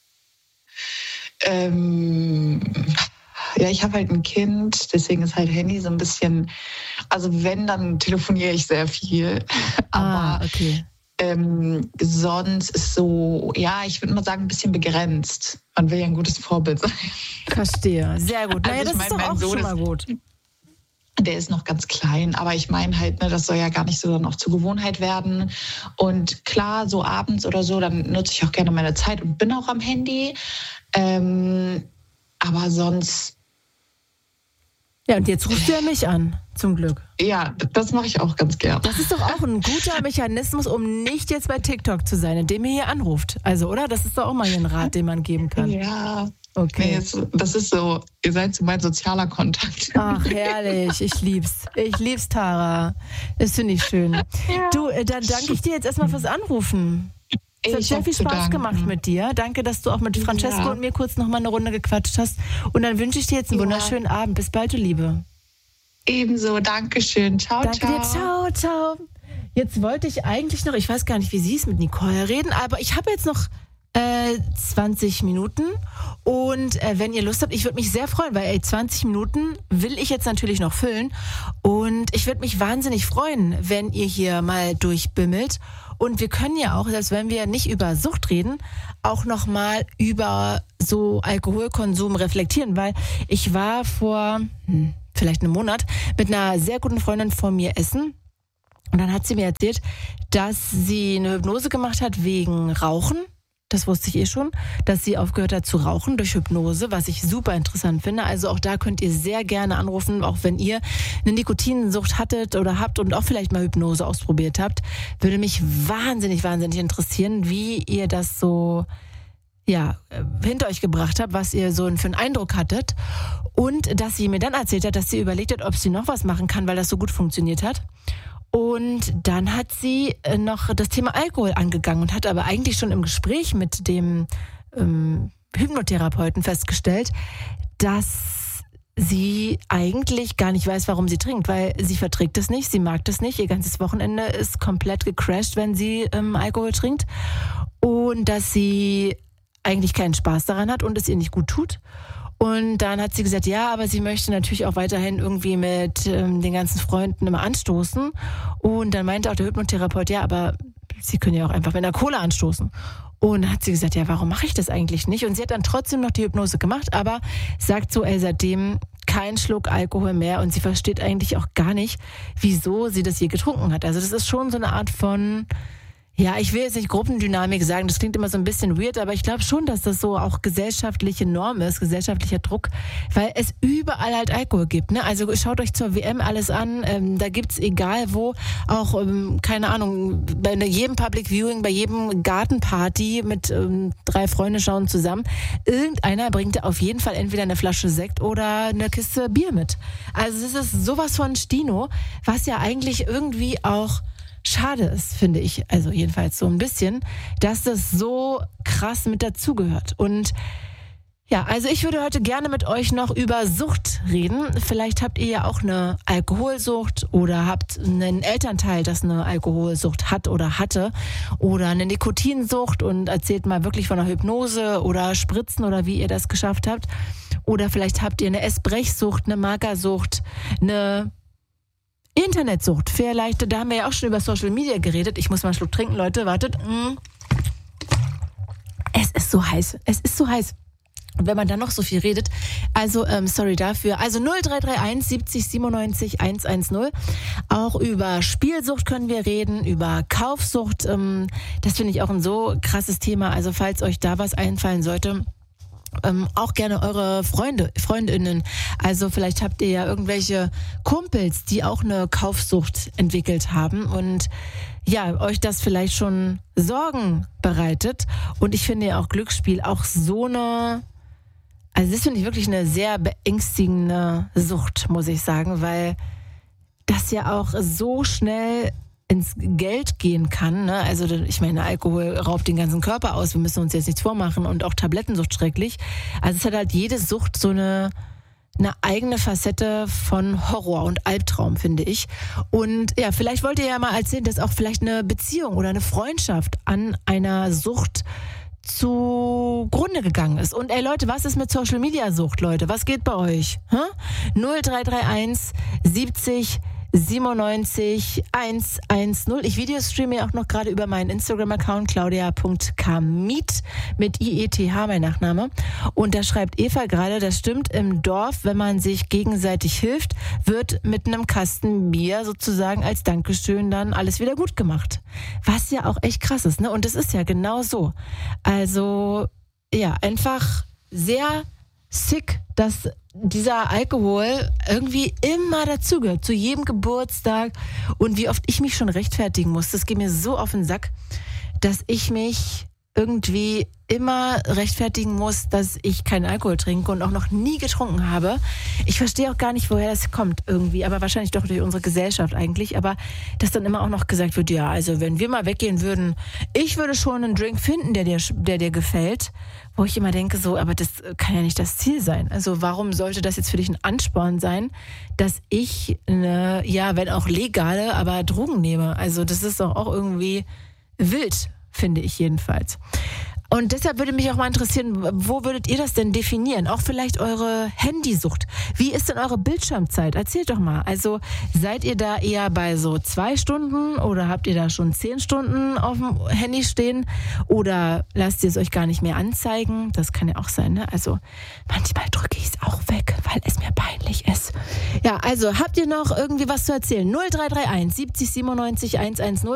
Ähm, ja, ich habe halt ein Kind, deswegen ist halt Handy so ein bisschen, also wenn, dann telefoniere ich sehr viel. Ah, aber okay. ähm, sonst ist so, ja, ich würde mal sagen, ein bisschen begrenzt. Man will ja ein gutes Vorbild sein. Verstehe, sehr gut. Naja, also das ist doch auch schon mal gut. Der ist noch ganz klein, aber ich meine halt, ne, das soll ja gar nicht so dann auch zur Gewohnheit werden. Und klar, so abends oder so, dann nutze ich auch gerne meine Zeit und bin auch am Handy. Ähm, aber sonst... Ja, und jetzt rufst du ja mich an, zum Glück. Ja, das mache ich auch ganz gern. Das ist doch auch ein guter Mechanismus, um nicht jetzt bei TikTok zu sein, indem ihr hier anruft. Also, oder? Das ist doch auch mal ein Rat, den man geben kann. Ja, okay. Nee, jetzt, das ist so, ihr seid so mein sozialer Kontakt. Ach, herrlich. Ich lieb's. Ich lieb's, Tara. Das finde ich schön. Ja. Du, dann danke ich dir jetzt erstmal fürs Anrufen. Es hat sehr viel Spaß gemacht mit dir. Danke, dass du auch mit Francesco ja. und mir kurz noch mal eine Runde gequatscht hast. Und dann wünsche ich dir jetzt einen ja. wunderschönen Abend. Bis bald, du Liebe. Ebenso, danke schön. Ciao, danke ciao. Danke dir. Ciao, ciao. Jetzt wollte ich eigentlich noch, ich weiß gar nicht, wie sie es mit Nicole reden, aber ich habe jetzt noch äh, zwanzig Minuten und äh, wenn ihr Lust habt, ich würde mich sehr freuen, weil ey, zwanzig Minuten will ich jetzt natürlich noch füllen und ich würde mich wahnsinnig freuen, wenn ihr hier mal durchbimmelt und wir können ja auch, selbst wenn wir nicht über Sucht reden, auch nochmal über so Alkoholkonsum reflektieren, weil ich war vor hm, vielleicht einem Monat mit einer sehr guten Freundin von mir essen. Und dann hat sie mir erzählt, dass sie eine Hypnose gemacht hat wegen Rauchen. Das wusste ich eh schon, dass sie aufgehört hat zu rauchen durch Hypnose, was ich super interessant finde. Also auch da könnt ihr sehr gerne anrufen, auch wenn ihr eine Nikotinsucht hattet oder habt und auch vielleicht mal Hypnose ausprobiert habt. Würde mich wahnsinnig, wahnsinnig interessieren, wie ihr das so ja, hinter euch gebracht habt, was ihr so für einen Eindruck hattet. Und dass sie mir dann erzählt hat, dass sie überlegt hat, ob sie noch was machen kann, weil das so gut funktioniert hat. Und dann hat sie noch das Thema Alkohol angegangen und hat aber eigentlich schon im Gespräch mit dem ähm, Hypnotherapeuten festgestellt, dass sie eigentlich gar nicht weiß, warum sie trinkt, weil sie verträgt es nicht, sie mag das nicht, ihr ganzes Wochenende ist komplett gecrashed, wenn sie ähm, Alkohol trinkt und dass sie eigentlich keinen Spaß daran hat und es ihr nicht gut tut. Und dann hat sie gesagt, ja, aber sie möchte natürlich auch weiterhin irgendwie mit ähm, den ganzen Freunden immer anstoßen. Und dann meinte auch der Hypnotherapeut, ja, aber sie können ja auch einfach mit einer Cola anstoßen. Und dann hat sie gesagt, ja, warum mache ich das eigentlich nicht? Und sie hat dann trotzdem noch die Hypnose gemacht, aber sagt so, ey, seitdem kein Schluck Alkohol mehr. Und sie versteht eigentlich auch gar nicht, wieso sie das je getrunken hat. Also das ist schon so eine Art von... Ja, ich will jetzt nicht Gruppendynamik sagen, das klingt immer so ein bisschen weird, aber ich glaube schon, dass das so auch gesellschaftliche Norm ist, gesellschaftlicher Druck, weil es überall halt Alkohol gibt. Ne? Also schaut euch zur W M alles an, ähm, da gibt's egal wo, auch, ähm, keine Ahnung, bei jedem Public Viewing, bei jedem Gartenparty mit ähm, drei Freunden schauen zusammen, irgendeiner bringt da auf jeden Fall entweder eine Flasche Sekt oder eine Kiste Bier mit. Also es ist sowas von Stino, was ja eigentlich irgendwie auch schade ist, finde ich, also jedenfalls so ein bisschen, dass das so krass mit dazugehört. Und ja, also ich würde heute gerne mit euch noch über Sucht reden. Vielleicht habt ihr ja auch eine Alkoholsucht oder habt einen Elternteil, das eine Alkoholsucht hat oder hatte oder eine Nikotinsucht und erzählt mal wirklich von einer Hypnose oder Spritzen oder wie ihr das geschafft habt. Oder vielleicht habt ihr eine Essbrechsucht, eine Magersucht, eine Internetsucht, vielleicht, da haben wir ja auch schon über Social Media geredet. Ich muss mal einen Schluck trinken, Leute, wartet. Es ist so heiß, es ist so heiß. Und wenn man dann noch so viel redet, also ähm, sorry dafür. Also null drei drei eins siebzig siebenundneunzig hundertzehn. Auch über Spielsucht können wir reden, über Kaufsucht. Ähm, das finde ich auch ein so krasses Thema. Also falls euch da was einfallen sollte, Ähm, auch gerne eure Freunde, Freundinnen. Also vielleicht habt ihr ja irgendwelche Kumpels, die auch eine Kaufsucht entwickelt haben und ja, euch das vielleicht schon Sorgen bereitet. Und ich finde ja auch Glücksspiel auch so eine, also das finde ich wirklich eine sehr beängstigende Sucht, muss ich sagen, weil das ja auch so schnell ins Geld gehen kann. Ne? Also ich meine, Alkohol raubt den ganzen Körper aus. Wir müssen uns jetzt nichts vormachen. Und auch Tablettensucht schrecklich. Also es hat halt jede Sucht so eine, eine eigene Facette von Horror und Albtraum, finde ich. Und ja, vielleicht wollt ihr ja mal erzählen, dass auch vielleicht eine Beziehung oder eine Freundschaft an einer Sucht zugrunde gegangen ist. Und ey Leute, was ist mit Social Media Sucht, Leute? Was geht bei euch? Hä? null drei drei eins siebzig siebenundneunzig hundertzehn. Ich videostreame ja auch noch gerade über meinen Instagram-Account claudia punkt kamit mit I E T H, mein Nachname. Und da schreibt Eva gerade, das stimmt, im Dorf, wenn man sich gegenseitig hilft, wird mit einem Kasten Bier sozusagen als Dankeschön dann alles wieder gut gemacht. Was ja auch echt krass ist, ne? Und das ist ja genau so. Also, ja, einfach sehr sick, dass dieser Alkohol irgendwie immer dazugehört, zu jedem Geburtstag und wie oft ich mich schon rechtfertigen muss. Das geht mir so auf den Sack, dass ich mich irgendwie immer rechtfertigen muss, dass ich keinen Alkohol trinke und auch noch nie getrunken habe. Ich verstehe auch gar nicht, woher das kommt irgendwie, aber wahrscheinlich doch durch unsere Gesellschaft eigentlich, aber dass dann immer auch noch gesagt wird, ja, also wenn wir mal weggehen würden, ich würde schon einen Drink finden, der dir, der dir gefällt, wo ich immer denke so, aber das kann ja nicht das Ziel sein. Also warum sollte das jetzt für dich ein Ansporn sein, dass ich eine, ja, wenn auch legale, aber Drogen nehme? Also das ist doch auch irgendwie wild, finde ich jedenfalls. Und deshalb würde mich auch mal interessieren, wo würdet ihr das denn definieren? Auch vielleicht eure Handysucht. Wie ist denn eure Bildschirmzeit? Erzählt doch mal. Also seid ihr da eher bei so zwei Stunden oder habt ihr da schon zehn Stunden auf dem Handy stehen? Oder lasst ihr es euch gar nicht mehr anzeigen? Das kann ja auch sein, ne? Also manchmal drücke ich es auch weg, weil es mir peinlich ist. Ja, also habt ihr noch irgendwie was zu erzählen? null drei drei eins siebzig siebenundneunzig hundertzehn